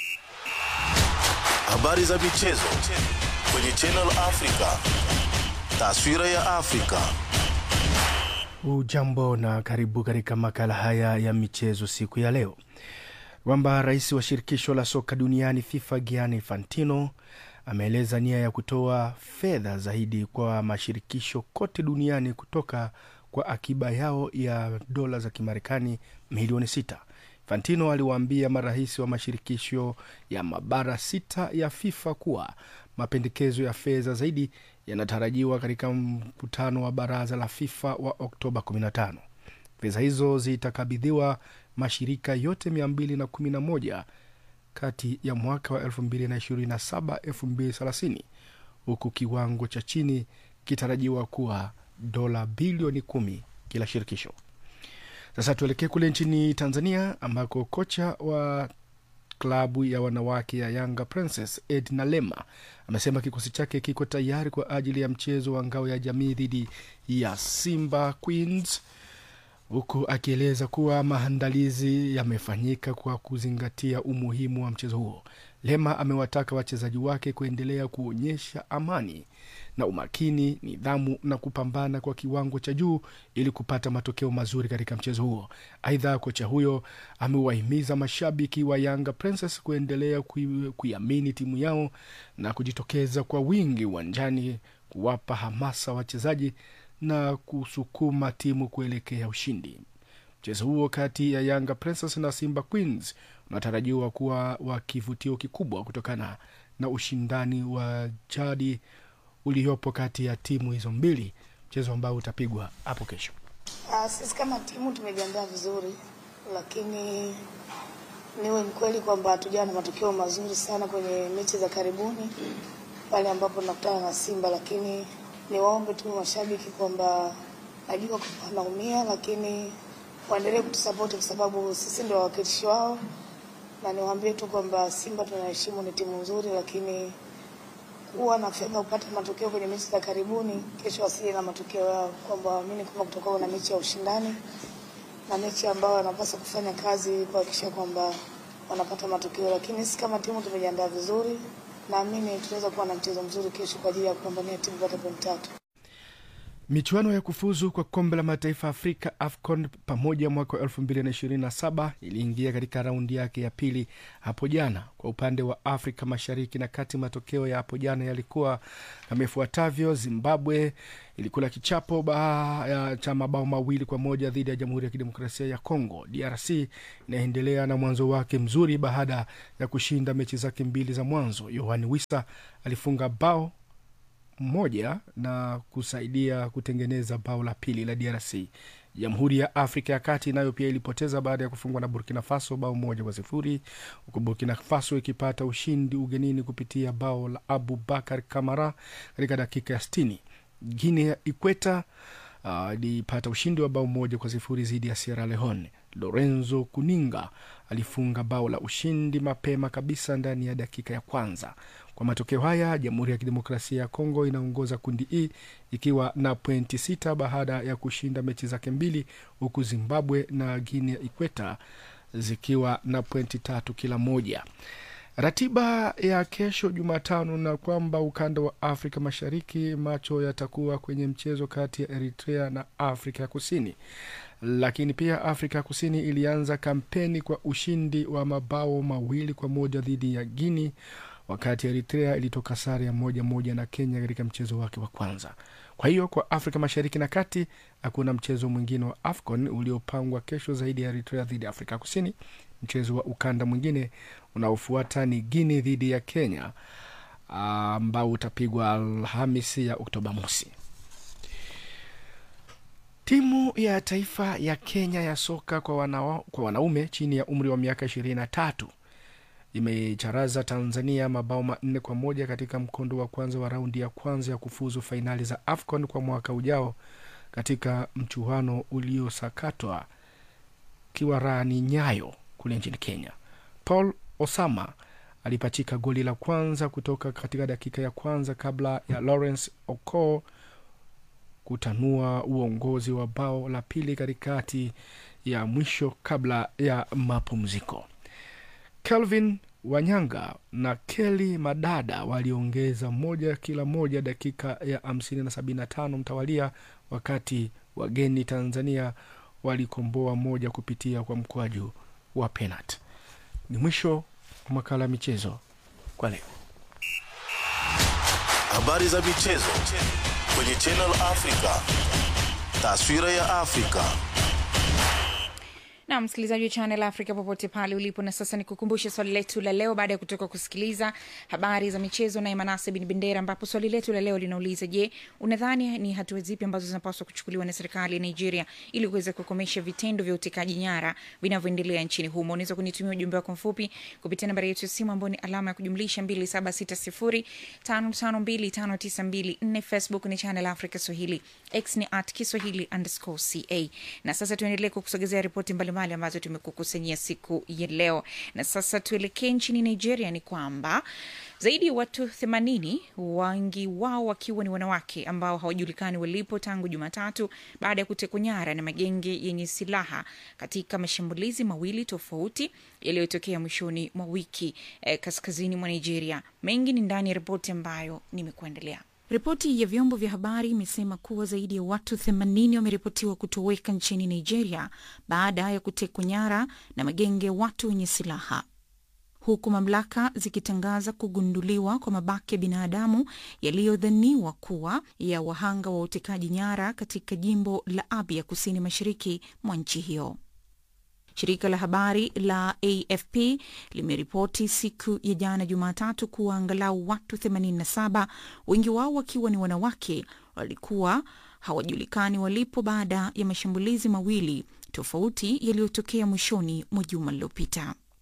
Habari za michezo kwenye Channel Africa. Taswira ya Afrika. Ujambo na karibu katika makala haya ya michezo siku ya leo. Kwamba rais wa shirikisho la soka duniani FIFA Gianni Infantino ameeleza nia ya kutoa fedha zaidi kwa mashirikisho kote duniani kutoka kwa akiba yao ya dola za Kimarekani milioni sita. Infantino aliwaambia marais wa mashirikisho ya mabara sita ya FIFA kuwa mapendekezo ya fedha zaidi yanatarajiwa katika mkutano wa baraza la FIFA wa Oktoba kumi na tano. Fedha hizo zitakabidhiwa mashirika yote mia mbili kumi na moja kati ya mwaka wa elfu mbili ishirini na saba hadi elfu mbili thelathini, huku kiwango cha chini kitarajiwa kuwa dola bilioni kumi kila shirikisho. Sasa tuelekee kule nchini Tanzania, ambako kocha wa klabu ya wanawake ya Yanga Princess Edna Lema amesema kikosi chake kiko tayari kwa ajili ya mchezo wa ngao ya jamii dhidi ya Simba Queens, huku akieleza kuwa maandalizi yamefanyika kwa kuzingatia umuhimu wa mchezo huo. Lema amewataka wachezaji wake kuendelea kuonyesha amani na umakini, nidhamu na kupambana kwa kiwango cha juu ili kupata matokeo mazuri katika mchezo huo. Aidha, kocha huyo amewahimiza mashabiki wa Yanga Princess kuendelea kuiamini timu yao na kujitokeza kwa wingi uwanjani kuwapa hamasa wachezaji na kusukuma timu kuelekea ushindi. Mchezo huo kati ya Yanga Princess na Simba Queens unatarajiwa kuwa wa kivutio kikubwa kutokana na ushindani wa jadi uliopo kati ya timu hizo mbili, mchezo ambao utapigwa hapo kesho. Uh, sisi kama timu tumejiandaa vizuri, lakini niwe mkweli kwamba hatujawa na matokeo mazuri sana kwenye mechi za karibuni pale ambapo tunakutana na Simba, lakini niwaombe tu mashabiki kwamba najua kwamba wanaumia, lakini waendelee kutusupport kwa sababu sisi ndio wawakilishi wao, na niwaambie tu kwamba Simba tunaheshimu, ni timu nzuri, lakini kuwa na fedha kupata matokeo kwenye mechi za karibuni, kesho wasije na matokeo yao, kwamba waamini kwamba kutakuwa na mechi ya ushindani na mechi ambayo wanapaswa kufanya kazi kuhakikisha kwamba wanapata matokeo. Lakini sisi kama timu tumejiandaa vizuri, naamini tunaweza kuwa na mchezo mzuri kesho kwa ajili ya kupambania timu kupata pointi tatu. Michuano ya kufuzu kwa kombe la mataifa Afrika AFCON pamoja mwaka elfu mbili na ishirini na saba iliingia katika raundi yake ya pili hapo jana. Kwa upande wa Afrika Mashariki na Kati, matokeo ya hapo jana yalikuwa kama ifuatavyo. Zimbabwe ilikula kichapo ba cha mabao mawili kwa moja dhidi ya Jamhuri ya Kidemokrasia ya Kongo. D R C inaendelea na mwanzo wake mzuri baada ya kushinda mechi zake mbili za mwanzo. Yohani Wissa alifunga bao moja na kusaidia kutengeneza bao la pili la D R C. Jamhuri ya Afrika ya Kati nayo pia ilipoteza baada ya kufungwa na Burkina Faso bao moja kwa sifuri, huku Burkina Faso ikipata ushindi ugenini kupitia bao la Abubakar Kamara katika dakika ya sitini. Guinea ya Ikweta uh, ilipata ushindi wa bao moja kwa sifuri dhidi ya Sierra Leone. Lorenzo Kuninga alifunga bao la ushindi mapema kabisa ndani ya dakika ya kwanza. Kwa matokeo haya, Jamhuri ya Kidemokrasia ya Kongo inaongoza kundi E ikiwa na pointi sita baada ya kushinda mechi zake mbili, huku Zimbabwe na Guinea Ikweta zikiwa na pointi tatu kila moja. Ratiba ya kesho Jumatano na kwamba ukanda wa Afrika Mashariki macho yatakuwa kwenye mchezo kati ya Eritrea na Afrika ya Kusini. Lakini pia Afrika Kusini ilianza kampeni kwa ushindi wa mabao mawili kwa moja dhidi ya Guinea, wakati Eritrea ilitoka sare ya moja moja na Kenya katika mchezo wake wa kwanza. Kwa hiyo kwa Afrika Mashariki na Kati hakuna mchezo mwingine wa AFCON uliopangwa kesho zaidi ya Eritrea dhidi ya Afrika Kusini. Mchezo wa ukanda mwingine unaofuata ni Guinea dhidi ya Kenya ambao utapigwa Alhamisi ya Oktoba mosi. Timu ya taifa ya Kenya ya soka kwa, wana, kwa wanaume chini ya umri wa miaka ishirini na tatu imecharaza Tanzania mabao manne kwa moja katika mkondo wa kwanza wa raundi ya kwanza ya kufuzu fainali za AFCON kwa mwaka ujao katika mchuano uliosakatwa Kiwarani Nyayo kule nchini Kenya. Paul Osama alipachika goli la kwanza kutoka katika dakika ya kwanza kabla ya Lawrence Oko kutanua uongozi wa bao la pili katikati ya mwisho kabla ya mapumziko. Kelvin Wanyanga na Kelly Madada waliongeza moja kila moja dakika ya hamsini na sabini na tano mtawalia, wakati wageni Tanzania walikomboa moja kupitia kwa mkwaju wa penalty. Ni mwisho wa makala michezo kwa leo. Habari za michezo kwenye Channel Africa. Taswira ya Afrika. Na msikilizaji wa Channel Africa popote pale ulipo, na sasa nikukumbushe swali letu la leo baada ya kutoka kusikiliza habari za michezo na Manase bin Bendera, ambapo swali letu la leo linauliza: je, unadhani ni hatua zipi ambazo zinapaswa kuchukuliwa na serikali ya Nigeria ili kuweza kukomesha vitendo vya utekaji nyara vinavyoendelea nchini humo? Unaweza kunitumia ujumbe wako mfupi kupitia nambari yetu ya simu ambayo ni alama ya kujumlisha mbili saba sita sifuri tano tano mbili tano tisa mbili nne. Facebook ni Channel Africa Swahili, X ni at Kiswahili underscore ca. Na sasa tuendelee kukusogezea ripoti mbalimbali ambazo tumekukusanyia siku ya leo. Na sasa tuelekee nchini Nigeria. Ni kwamba zaidi ya watu themanini, wengi wao wakiwa ni wanawake, ambao hawajulikani walipo tangu Jumatatu baada ya kutekwa nyara na magenge yenye silaha katika mashambulizi mawili tofauti yaliyotokea mwishoni mwa wiki eh, kaskazini mwa Nigeria. Mengi ni ndani ya ripoti ambayo nimekuendelea. Ripoti ya vyombo vya habari imesema kuwa zaidi ya watu themanini wameripotiwa kutoweka nchini Nigeria baada ya kutekwa nyara na magenge watu wenye silaha, huku mamlaka zikitangaza kugunduliwa kwa mabaki ya binadamu yaliyodhaniwa kuwa ya wahanga wa utekaji nyara katika jimbo la Abia, kusini mashariki mwa nchi hiyo. Shirika la habari la A F P limeripoti siku ya jana Jumatatu kuwa angalau watu themanini na saba, wengi wao wakiwa ni wanawake, walikuwa hawajulikani walipo baada ya mashambulizi mawili tofauti yaliyotokea mwishoni mwa juma lililopita.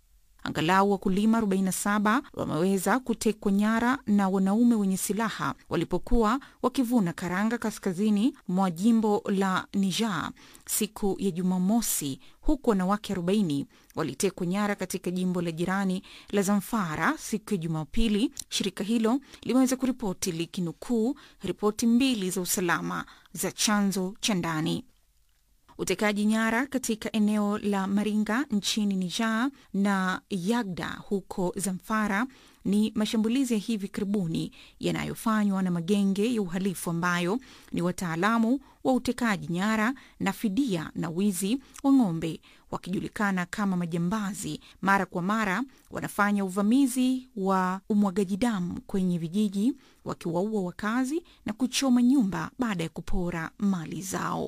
Angalau wakulima arobaini na saba wameweza kutekwa nyara na wanaume wenye silaha walipokuwa wakivuna karanga kaskazini mwa jimbo la Niger siku ya Jumamosi, huku wanawake arobaini walitekwa nyara katika jimbo la jirani la Zamfara siku ya Jumapili. Shirika hilo limeweza kuripoti likinukuu ripoti mbili za usalama za chanzo cha ndani. Utekaji nyara katika eneo la Maringa nchini Niger na Yagda huko Zamfara ni mashambulizi ya hivi karibuni yanayofanywa na magenge ya uhalifu ambayo ni wataalamu wa utekaji nyara na fidia na wizi wa ng'ombe, wakijulikana kama majambazi. Mara kwa mara wanafanya uvamizi wa umwagaji damu kwenye vijiji, wakiwaua wakazi na kuchoma nyumba baada ya kupora mali zao.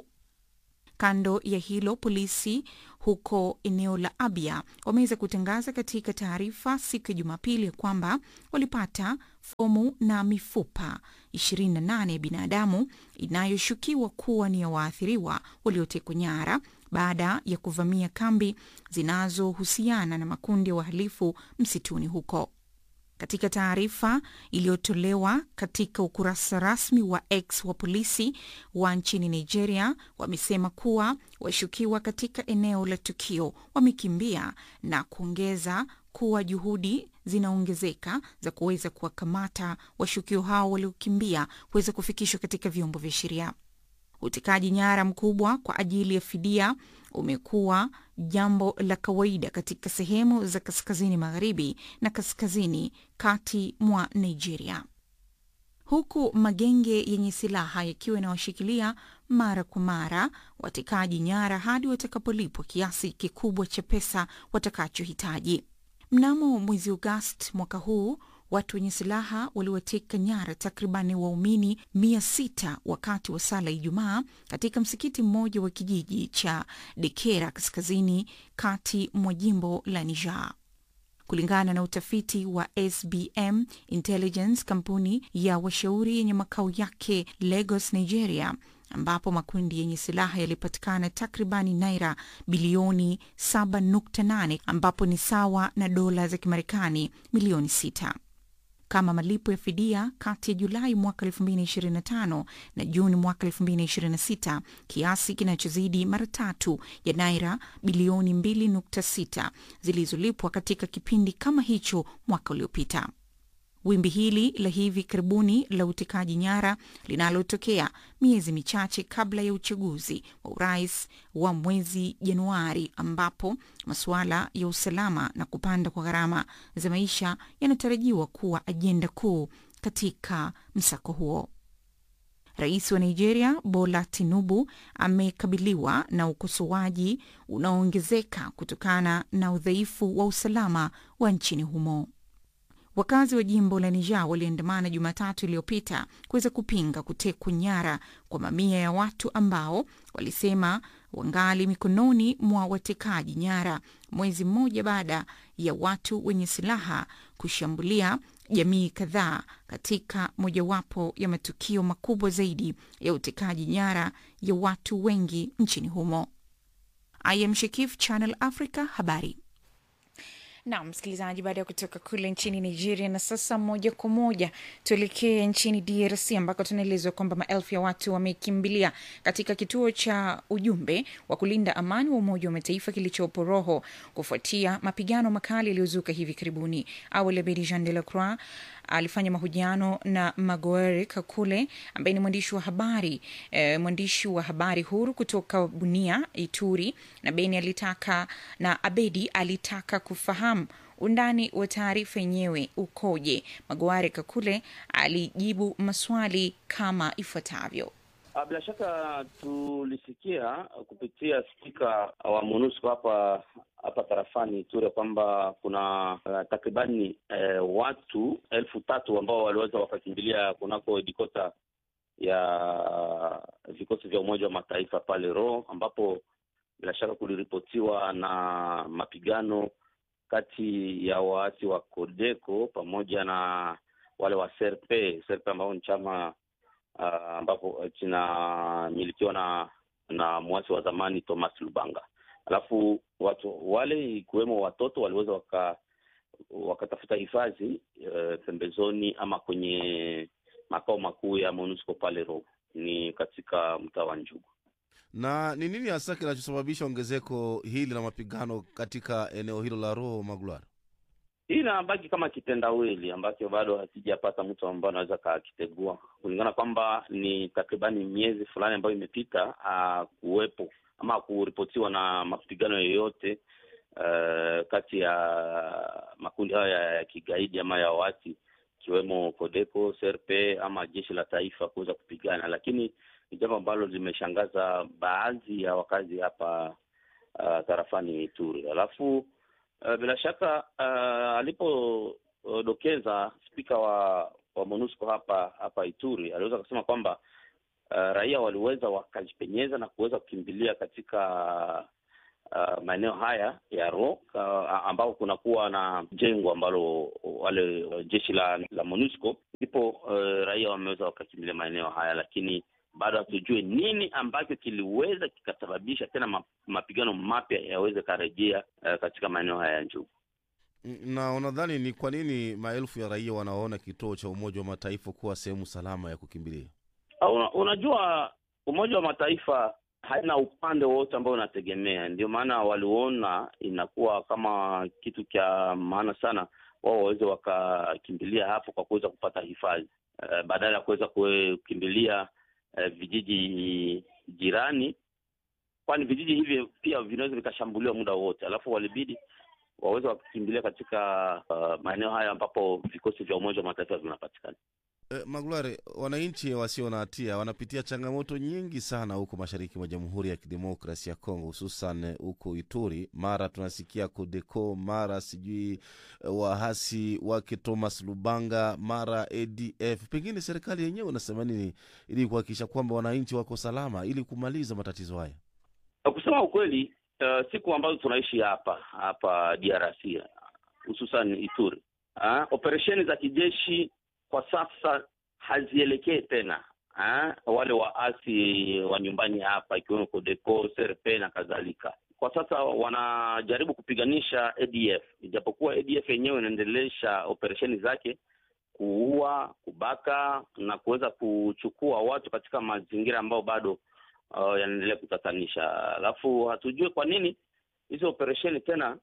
Kando ya hilo, polisi huko eneo la Abia wameweza kutangaza katika taarifa siku ya Jumapili kwamba walipata fomu na mifupa ishirini na nane ya binadamu inayoshukiwa kuwa ni ya waathiriwa waliotekwa nyara baada ya kuvamia kambi zinazohusiana na makundi ya wahalifu msituni huko. Katika taarifa iliyotolewa katika ukurasa rasmi wa X wa polisi wa nchini Nigeria, wamesema kuwa washukiwa katika eneo la tukio wamekimbia na kuongeza kuwa juhudi zinaongezeka za kuweza kuwakamata washukiwa hao waliokimbia kuweza kufikishwa katika vyombo vya sheria. Utekaji nyara mkubwa kwa ajili ya fidia umekuwa jambo la kawaida katika sehemu za kaskazini magharibi na kaskazini kati mwa Nigeria, huku magenge yenye silaha yakiwa yanawashikilia mara kwa mara watekaji nyara hadi watakapolipwa kiasi kikubwa cha pesa watakachohitaji. Mnamo mwezi Agosti mwaka huu, watu wenye silaha waliwateka nyara takribani waumini mia sita wakati wa sala Ijumaa katika msikiti mmoja wa kijiji cha Dekera kaskazini kati mwa jimbo la Niger. Kulingana na utafiti wa S B M Intelligence, kampuni ya washauri yenye makao yake Lagos, Nigeria, ambapo makundi yenye silaha yalipatikana takribani naira bilioni saba nukta nane, ambapo ni sawa na dola za Kimarekani milioni sita. Kama malipo ya fidia kati ya Julai mwaka elfu mbili ishirini na tano na Juni mwaka elfu mbili ishirini na sita, kiasi kinachozidi mara tatu ya naira bilioni mbili nukta sita zilizolipwa katika kipindi kama hicho mwaka uliopita. Wimbi hili la hivi karibuni la utekaji nyara linalotokea miezi michache kabla ya uchaguzi wa urais wa mwezi Januari, ambapo masuala ya usalama na kupanda kwa gharama za maisha yanatarajiwa kuwa ajenda kuu katika msako huo. Rais wa Nigeria Bola Tinubu amekabiliwa na ukosoaji unaoongezeka kutokana na udhaifu wa usalama wa nchini humo. Wakazi wa jimbo la Niger waliandamana Jumatatu iliyopita kuweza kupinga kutekwa nyara kwa mamia ya watu ambao walisema wangali mikononi mwa watekaji nyara, mwezi mmoja baada ya watu wenye silaha kushambulia jamii kadhaa katika mojawapo ya matukio makubwa zaidi ya utekaji nyara ya watu wengi nchini humo. I am Shakif, Channel Africa, habari. Na msikilizaji, baada ya kutoka kule nchini Nigeria, na sasa moja kwa moja tuelekee nchini D R C ambako tunaelezwa kwamba maelfu ya watu wamekimbilia katika kituo cha ujumbe wa kulinda amani wa Umoja wa Mataifa kilichopo Roho kufuatia mapigano makali yaliyozuka hivi karibuni. Awali Abedi Jean de la Croix alifanya mahojiano na Magoere Kakule ambaye ni mwandishi wa habari e, mwandishi wa habari huru kutoka Bunia, Ituri, na Beni alitaka na Abedi alitaka kufahamu undani wa taarifa yenyewe ukoje. Magoere Kakule alijibu maswali kama ifuatavyo. Bila shaka tulisikia kupitia spika wa MONUSCO hapa hapa tarafani Ituri kwamba kuna uh, takribani uh, watu elfu tatu ambao waliweza wakakimbilia kunako dikota ya vikosi vya Umoja wa Mataifa pale Ro, ambapo bila shaka kuliripotiwa na mapigano kati ya waasi wa Kodeko pamoja na wale wa S R P, S R P ambao ni chama uh, ambapo kinamilikiwa na na mwasi wa zamani Thomas Lubanga. Alafu watu wale ikiwemo watoto waliweza waka wakatafuta hifadhi uh, pembezoni ama kwenye makao makuu ya MONUSCO pale Ro, ni katika mtaa wa Njugu. Na ni nini hasa kinachosababisha ongezeko hili la mapigano katika eneo hilo la Ro, Magloire? Hii inabaki kama kitendawili ambacho bado hasijapata mtu ambaye anaweza kakitegua, kulingana kwamba ni takribani miezi fulani ambayo imepita kuwepo ama kuripotiwa na mapigano yoyote uh, kati ya makundi haya ya kigaidi ama ya wati kiwemo Codeco, C R P ama jeshi la taifa kuweza kupigana, lakini ni jambo ambalo limeshangaza baadhi ya wakazi hapa uh, tarafani Ituri. Alafu Uh, bila shaka uh, alipodokeza uh, spika wa wa MONUSCO hapa hapa Ituri, aliweza kusema kwamba uh, raia waliweza wakajipenyeza na kuweza kukimbilia katika uh, maeneo haya ya Ro uh, ambao kunakuwa na jengo ambalo wale uh, jeshi la la MONUSCO, ndipo uh, raia wameweza wakakimbilia maeneo haya, lakini bado hatujue nini ambacho kiliweza kikasababisha tena mapigano mapya yaweze karejea uh, katika maeneo haya ya Njugu. Na unadhani ni kwa nini maelfu ya raia wanaona kituo cha Umoja wa Mataifa kuwa sehemu salama ya kukimbilia? Una, unajua Umoja wa Mataifa haina upande wote ambao unategemea, ndio maana waliona inakuwa kama kitu cha maana sana wao waweze wakakimbilia hapo kwa kuweza kupata hifadhi uh, badala ya kuweza kukimbilia Uh, vijiji jirani, kwani vijiji hivi pia vinaweza vikashambuliwa muda wote. Alafu walibidi waweze wakimbilia katika uh, maeneo haya ambapo vikosi vya Umoja wa Mataifa vinapatikana. Eh, Magloire, wananchi wasio na hatia wanapitia changamoto nyingi sana huko mashariki mwa Jamhuri ya Kidemokrasia ya Kongo, hususan huko Ituri. Mara tunasikia Codeco, mara sijui wahasi wake Thomas Lubanga, mara A D F. Pengine serikali yenyewe unasema nini ili kuhakikisha kwamba wananchi wako salama ili kumaliza matatizo haya? Kusema ukweli, uh, siku ambazo tunaishi hapa hapa D R C, hususan Ituri, uh, operesheni za kijeshi kwa sasa hazielekee tena ha? Wale waasi wa nyumbani hapa ikiwemo Codeco, C R P na kadhalika, kwa sasa wanajaribu kupiganisha A D F, ijapokuwa A D F yenyewe inaendelesha operesheni zake kuua, kubaka na kuweza kuchukua watu katika mazingira ambayo bado uh, yanaendelea kutatanisha. Alafu hatujue kwa nini hizo operesheni tena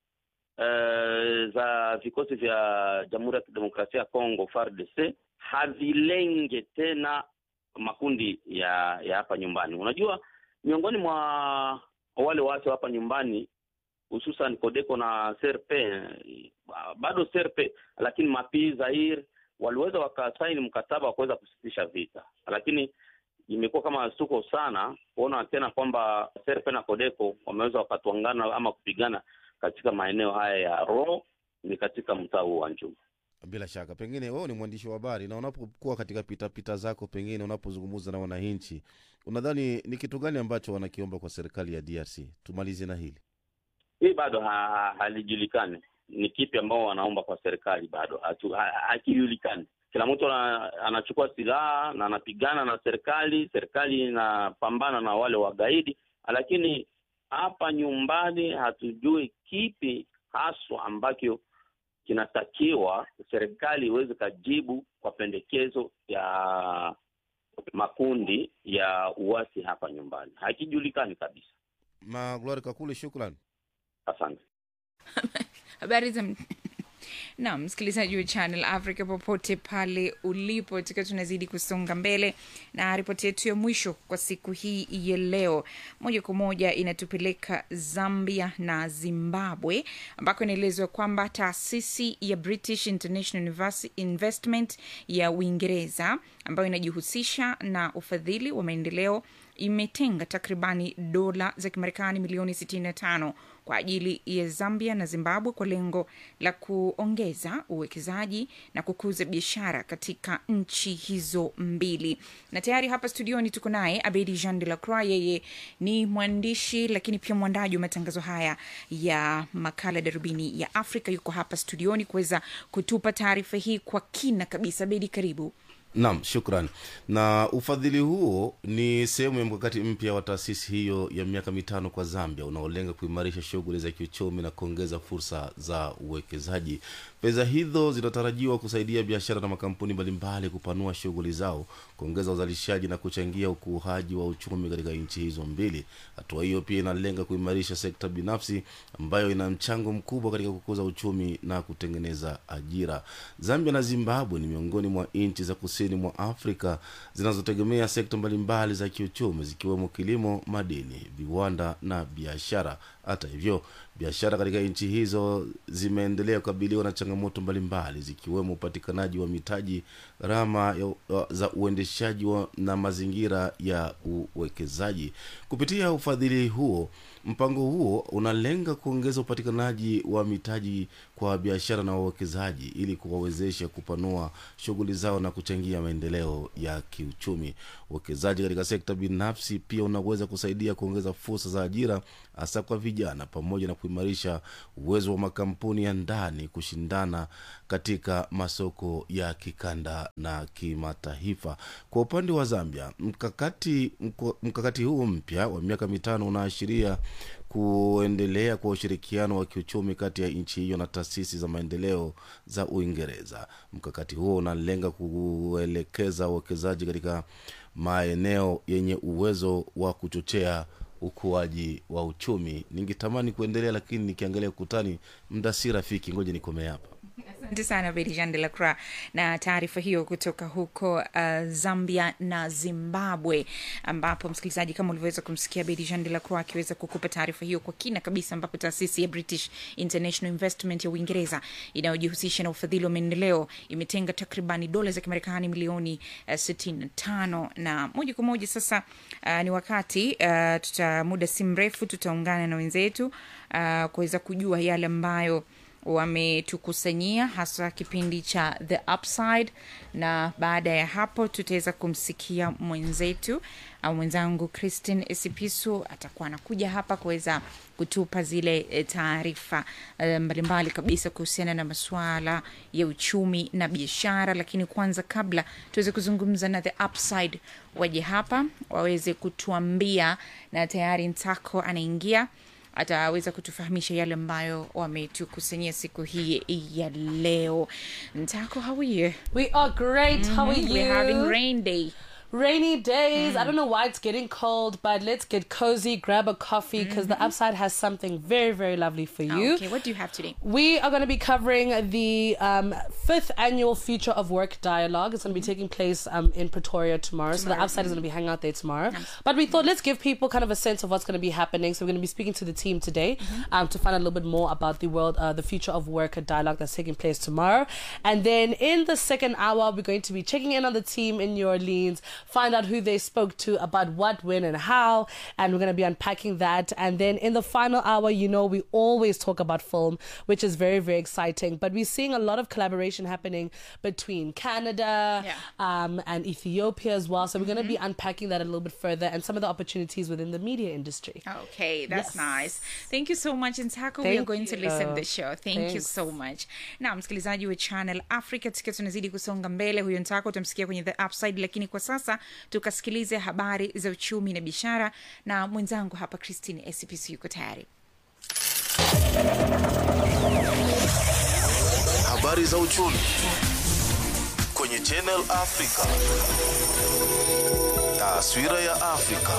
Uh, za vikosi vya Jamhuri ya Kidemokrasia ya Kongo F A R D C havilenge tena makundi ya ya hapa nyumbani. Unajua, miongoni mwa wale watu hapa nyumbani hususan Codeco na C R P, bado C R P lakini Mapi Zaire waliweza wakasaini mkataba wa kuweza kusitisha vita, lakini imekuwa kama suko sana kuona tena kwamba C R P na Codeco wameweza wakatuangana ama kupigana katika maeneo haya ya Ro, ni katika mtaa wa Njugu. Bila shaka, pengine wewe ni mwandishi wa habari na unapokuwa katika pita pita zako, pengine unapozungumza na wananchi, unadhani ni kitu gani ambacho wanakiomba kwa serikali ya D R C? Tumalize na hili. Hii bado ha, halijulikani. Ni kipi ambao wanaomba kwa serikali bado hakijulikani. Kila mtu anachukua silaha na anapigana na serikali, serikali inapambana na wale wagaidi, lakini hapa nyumbani hatujui kipi haswa ambacho kinatakiwa serikali iweze kujibu kwa pendekezo ya makundi ya uasi hapa nyumbani. Hakijulikani kabisa. Magloire Kakule, shukrani. Asante. Habari za na msikilizaji wa Channel Africa popote pale ulipo, tukiwa tunazidi kusonga mbele na ripoti yetu ya mwisho kwa siku hii ya leo. Moja kwa moja inatupeleka Zambia na Zimbabwe, ambako inaelezwa kwamba taasisi ya British International Investment ya Uingereza ambayo inajihusisha na ufadhili wa maendeleo imetenga takribani dola za Kimarekani milioni sitini na tano kwa ajili ya Zambia na Zimbabwe kwa lengo la kuongeza uwekezaji na kukuza biashara katika nchi hizo mbili. Na tayari hapa studioni tuko naye Abedi Jean de la Croix, yeye ni mwandishi lakini pia mwandaji wa matangazo haya ya makala Darubini ya Afrika. Yuko hapa studioni kuweza kutupa taarifa hii kwa kina kabisa. Abedi, karibu. Naam, shukran. Na ufadhili huo ni sehemu ya mkakati mpya wa taasisi hiyo ya miaka mitano kwa Zambia unaolenga kuimarisha shughuli za kiuchumi na kuongeza fursa za uwekezaji. Fedha hizo zinatarajiwa kusaidia biashara na makampuni mbalimbali kupanua shughuli zao, kuongeza uzalishaji na kuchangia ukuaji wa uchumi katika nchi hizo mbili. Hatua hiyo pia inalenga kuimarisha sekta binafsi ambayo ina mchango mkubwa katika kukuza uchumi na kutengeneza ajira. Zambia na Zimbabwe ni miongoni mwa nchi za kusini mwa Afrika zinazotegemea sekta mbalimbali za kiuchumi zikiwemo kilimo, madini, viwanda na biashara. Hata hivyo, biashara katika nchi hizo zimeendelea kukabiliwa na changamoto mbalimbali zikiwemo upatikanaji wa mitaji, gharama za uendeshaji na mazingira ya uwekezaji. Kupitia ufadhili huo, mpango huo unalenga kuongeza upatikanaji wa mitaji kwa biashara na wawekezaji ili kuwawezesha kupanua shughuli zao na kuchangia maendeleo ya kiuchumi. Uwekezaji katika sekta binafsi pia unaweza kusaidia kuongeza fursa za ajira hasa kwa vijana, pamoja na kuimarisha uwezo wa makampuni ya ndani kushindana katika masoko ya kikanda na kimataifa. Kwa upande wa Zambia, mkakati mkakati huu mpya wa miaka mitano unaashiria kuendelea kwa ushirikiano wa kiuchumi kati ya nchi hiyo na taasisi za maendeleo za Uingereza. Mkakati huo unalenga kuelekeza uwekezaji katika maeneo yenye uwezo wa kuchochea ukuaji wa uchumi. Ningetamani kuendelea, lakini nikiangalia ukutani muda si rafiki, ngoja nikome hapa. Asante sana Bedijan de la Croix na taarifa hiyo kutoka huko uh, Zambia na Zimbabwe, ambapo msikilizaji kama ulivyoweza kumsikia Bedijan de la Croix akiweza kukupa taarifa hiyo kwa kina kabisa, ambapo taasisi ya British International Investment ya Uingereza inayojihusisha na ufadhili wa maendeleo imetenga takribani dola za Kimarekani milioni uh, sitini na tano. Na moja kwa moja sasa uh, ni wakati uh, tuta muda si mrefu tutaungana na wenzetu uh, kuweza kujua yale ambayo wametukusanyia hasa kipindi cha The Upside, na baada ya hapo tutaweza kumsikia mwenzetu au mwenzangu Christine Esipisu atakuwa anakuja hapa kuweza kutupa zile taarifa mbalimbali kabisa kuhusiana na masuala ya uchumi na biashara. Lakini kwanza, kabla tuweze kuzungumza na The Upside, waje hapa waweze kutuambia, na tayari Ntako anaingia ataweza kutufahamisha yale ambayo wametukusanyia siku hii ya leo. Ntako, how are you? We are great. Mm-hmm. How are you? We're having rain day. Rainy days. Mm. I don't know why it's getting cold, but let's get cozy, grab a coffee, because mm-hmm. The Upside has something very, very lovely for you. Okay, what do you have today? We are going to be covering the um, fifth annual Future of Work Dialogue. It's going to be taking place um, in Pretoria tomorrow. tomorrow. So The Upside mm-hmm. is going to be hanging out there tomorrow. Nice. But we thought, let's give people kind of a sense of what's going to be happening. So we're going to be speaking to the team today mm-hmm. um, to find out a little bit more about the world, uh, the Future of Work Dialogue that's taking place tomorrow. And then in the second hour, we're going to be checking in on the team in New Orleans, find out who they spoke to about what, when, and how, and we're going to be unpacking that. And then in the final hour, you know, we always talk about film, which is very, very exciting. But we're seeing a lot of collaboration happening between Canada yeah. um, and Ethiopia as well. So we're mm-hmm. going to be unpacking that a little bit further and some of the opportunities within the media industry. Okay, that's yes. nice. Thank you so much, Ntako. We are going you. to listen to the show. Thank Thanks. you so much. Na msikilizaji wa Channel Africa, tukiwa tunazidi kusonga mbele, huyo Ntako utamsikia kwenye The Upside, lakini kwa sasa tukasikilize habari za uchumi na biashara na mwenzangu hapa Christine S P C yuko tayari. Habari za uchumi kwenye Channel Africa. Taswira ya Afrika.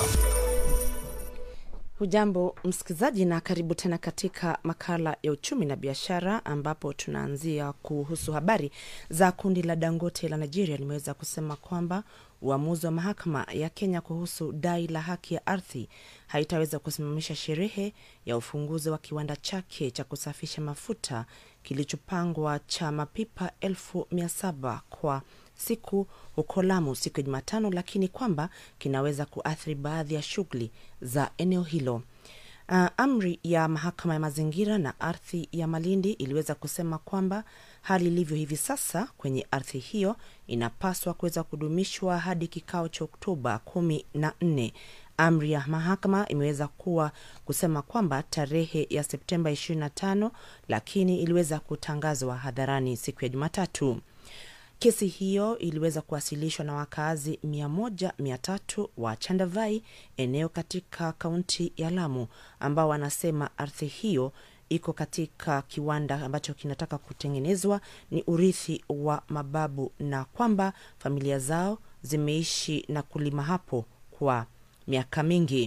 Hujambo msikizaji, na karibu tena katika makala ya uchumi na biashara, ambapo tunaanzia kuhusu habari za kundi la Dangote la Nigeria limeweza kusema kwamba uamuzi wa mahakama ya Kenya kuhusu dai la haki ya ardhi haitaweza kusimamisha sherehe ya ufunguzi wa kiwanda chake cha kusafisha mafuta kilichopangwa cha mapipa elfu mia saba kwa siku huko Lamu siku ya Jumatano, lakini kwamba kinaweza kuathiri baadhi ya shughuli za eneo hilo. Uh, amri ya mahakama ya mazingira na ardhi ya Malindi iliweza kusema kwamba hali ilivyo hivi sasa kwenye ardhi hiyo inapaswa kuweza kudumishwa hadi kikao cha Oktoba kumi na nne. Amri ya mahakama imeweza kuwa kusema kwamba tarehe ya Septemba ishirini na tano, lakini iliweza kutangazwa hadharani siku ya Jumatatu. Kesi hiyo iliweza kuwasilishwa na wakazi mia moja mia tatu wa Chandavai, eneo katika kaunti ya Lamu, ambao wanasema ardhi hiyo iko katika kiwanda ambacho kinataka kutengenezwa, ni urithi wa mababu, na kwamba familia zao zimeishi na kulima hapo kwa miaka mingi.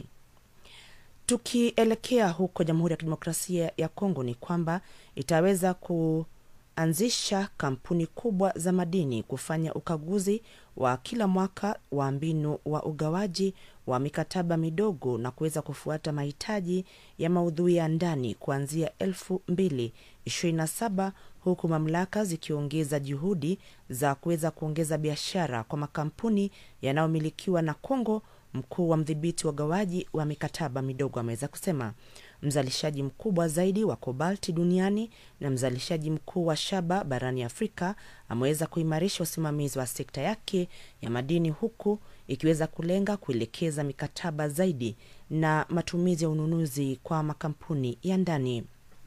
Tukielekea huko Jamhuri ya Kidemokrasia ya Kongo, ni kwamba itaweza kuanzisha kampuni kubwa za madini kufanya ukaguzi wa kila mwaka wa mbinu wa ugawaji wa mikataba midogo na kuweza kufuata mahitaji ya maudhui ya ndani kuanzia elfu mbili ishirini na saba, huku mamlaka zikiongeza juhudi za kuweza kuongeza biashara kwa makampuni yanayomilikiwa na Kongo. Mkuu wa mdhibiti wa gawaji wa mikataba midogo ameweza kusema mzalishaji mkubwa zaidi wa kobalti duniani na mzalishaji mkuu wa shaba barani Afrika ameweza kuimarisha usimamizi wa sekta yake ya madini, huku ikiweza kulenga kuelekeza mikataba zaidi na matumizi ya ununuzi kwa makampuni ya ndani.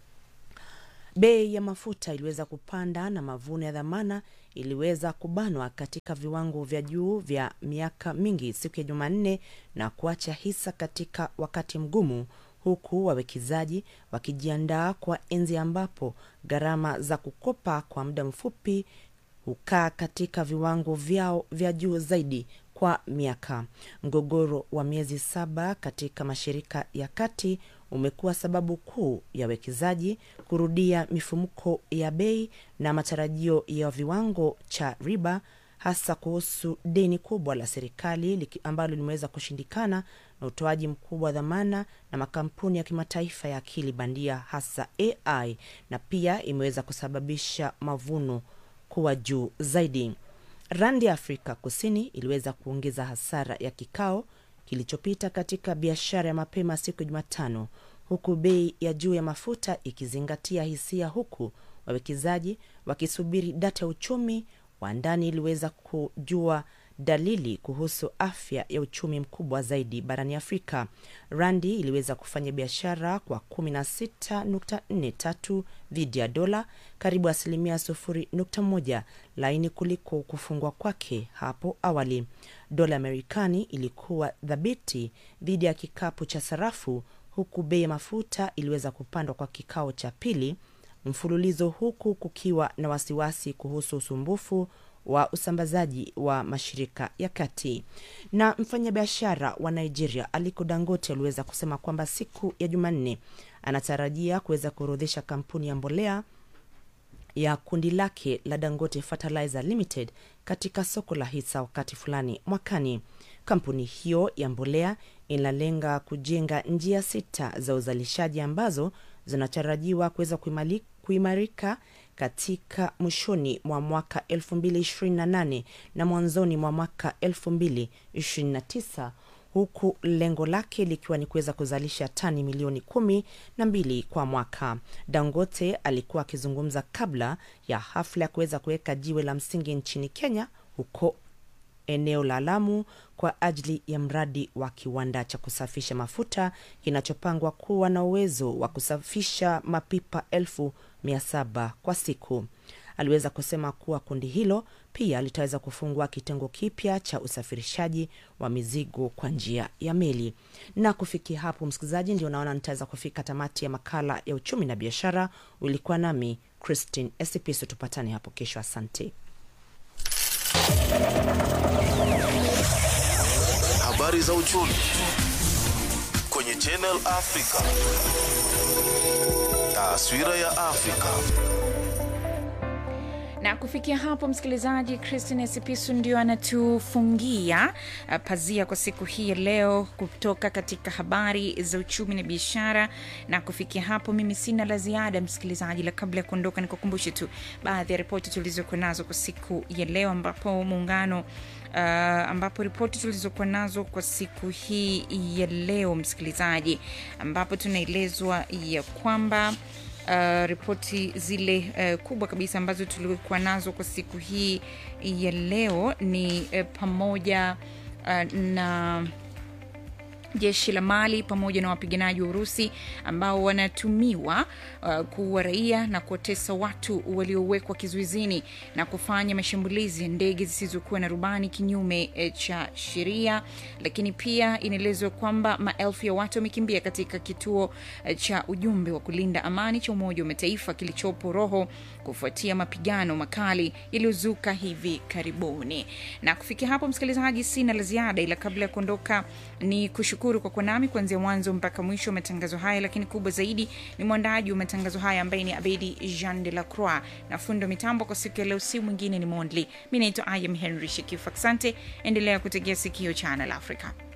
Bei ya mafuta iliweza kupanda na mavuno ya dhamana iliweza kubanwa katika viwango vya juu vya miaka mingi siku ya Jumanne na kuacha hisa katika wakati mgumu, huku wawekezaji wakijiandaa kwa enzi ambapo gharama za kukopa kwa muda mfupi hukaa katika viwango vyao vya juu zaidi kwa miaka. Mgogoro wa miezi saba katika mashirika ya kati umekuwa sababu kuu ya wekezaji kurudia mifumuko ya bei na matarajio ya viwango cha riba, hasa kuhusu deni kubwa la serikali ambalo limeweza kushindikana na utoaji mkubwa wa dhamana na makampuni ya kimataifa ya akili bandia, hasa A I, na pia imeweza kusababisha mavuno kuwa juu zaidi. Randi ya Afrika Kusini iliweza kuongeza hasara ya kikao kilichopita katika biashara ya mapema siku ya Jumatano, huku bei ya juu ya mafuta ikizingatia hisia, huku wawekezaji wakisubiri data ya uchumi wa ndani iliweza kujua dalili kuhusu afya ya uchumi mkubwa zaidi barani Afrika. Randi iliweza kufanya biashara kwa kumi na sita nukta nne tatu dhidi ya dola, karibu asilimia sufuri nukta moja laini kuliko kufungwa kwake hapo awali. Dola Amerikani ilikuwa dhabiti dhidi ya kikapu cha sarafu, huku bei ya mafuta iliweza kupandwa kwa kikao cha pili mfululizo, huku kukiwa na wasiwasi kuhusu usumbufu wa usambazaji wa mashirika ya kati. Na mfanyabiashara wa Nigeria Aliko Dangote aliweza kusema kwamba siku ya Jumanne anatarajia kuweza kuorodhesha kampuni ya mbolea ya kundi lake la Dangote Fertilizer Limited katika soko la hisa wakati fulani mwakani. Kampuni hiyo ya mbolea inalenga kujenga njia sita za uzalishaji ambazo zinatarajiwa kuweza kuimarika katika mwishoni mwa mwaka elfu mbili ishirini na nane na mwanzoni mwa mwaka elfu mbili ishirini na tisa, huku lengo lake likiwa ni kuweza kuzalisha tani milioni kumi na mbili kwa mwaka. Dangote alikuwa akizungumza kabla ya hafla ya kuweza kuweka jiwe la msingi nchini Kenya, huko eneo la Lamu, kwa ajili ya mradi wa kiwanda cha kusafisha mafuta kinachopangwa kuwa na uwezo wa kusafisha mapipa elfu mia saba kwa siku. Aliweza kusema kuwa kundi hilo pia litaweza kufungua kitengo kipya cha usafirishaji wa mizigo kwa njia ya meli. Na kufikia hapo, msikilizaji, ndio naona nitaweza kufika tamati ya makala ya uchumi na biashara. Ulikuwa nami Christine Esipiso, tupatane hapo kesho. Asante. Habari za uchumi kwenye Channel Africa. Taswira ya Afrika. Na kufikia hapo, msikilizaji, Christine Sipisu ndio anatufungia uh, pazia kwa siku hii ya leo kutoka katika habari za uchumi na biashara. Na kufikia hapo, mimi sina la ziada, msikilizaji, la kabla ya kuondoka nikukumbushe tu baadhi ya ripoti tulizokuwa nazo kwa siku ya leo, ambapo muungano Uh, ambapo ripoti tulizokuwa nazo kwa siku hii ya leo, msikilizaji, ambapo tunaelezwa ya kwamba Uh, ripoti zile uh, kubwa kabisa ambazo tulikuwa nazo kwa siku hii ya leo ni uh, pamoja uh, na jeshi la Mali pamoja na wapiganaji wa Urusi ambao wanatumiwa uh, kuua raia na kuwatesa watu waliowekwa kizuizini na kufanya mashambulizi ndege zisizokuwa na rubani kinyume e, cha sheria. Lakini pia inaelezwa kwamba maelfu ya watu wamekimbia katika kituo e, cha ujumbe wa kulinda amani cha Umoja wa Mataifa kilichopo Roho kufuatia mapigano makali yaliyozuka hivi karibuni. Na kufikia hapo msikilizaji, sina la ziada, ila kabla ya kuondoka ni kushukuru kwa kuwa nami kuanzia mwanzo mpaka mwisho wa matangazo haya, lakini kubwa zaidi ni mwandaji wa matangazo haya ambaye ni Abedi Jean de la Croix, na fundo mitambo kwa siku ya leo si mwingine ni Mondli. Mimi naitwa Ayam Henry Shekifu. Asante, endelea kutegea sikio Channel Africa.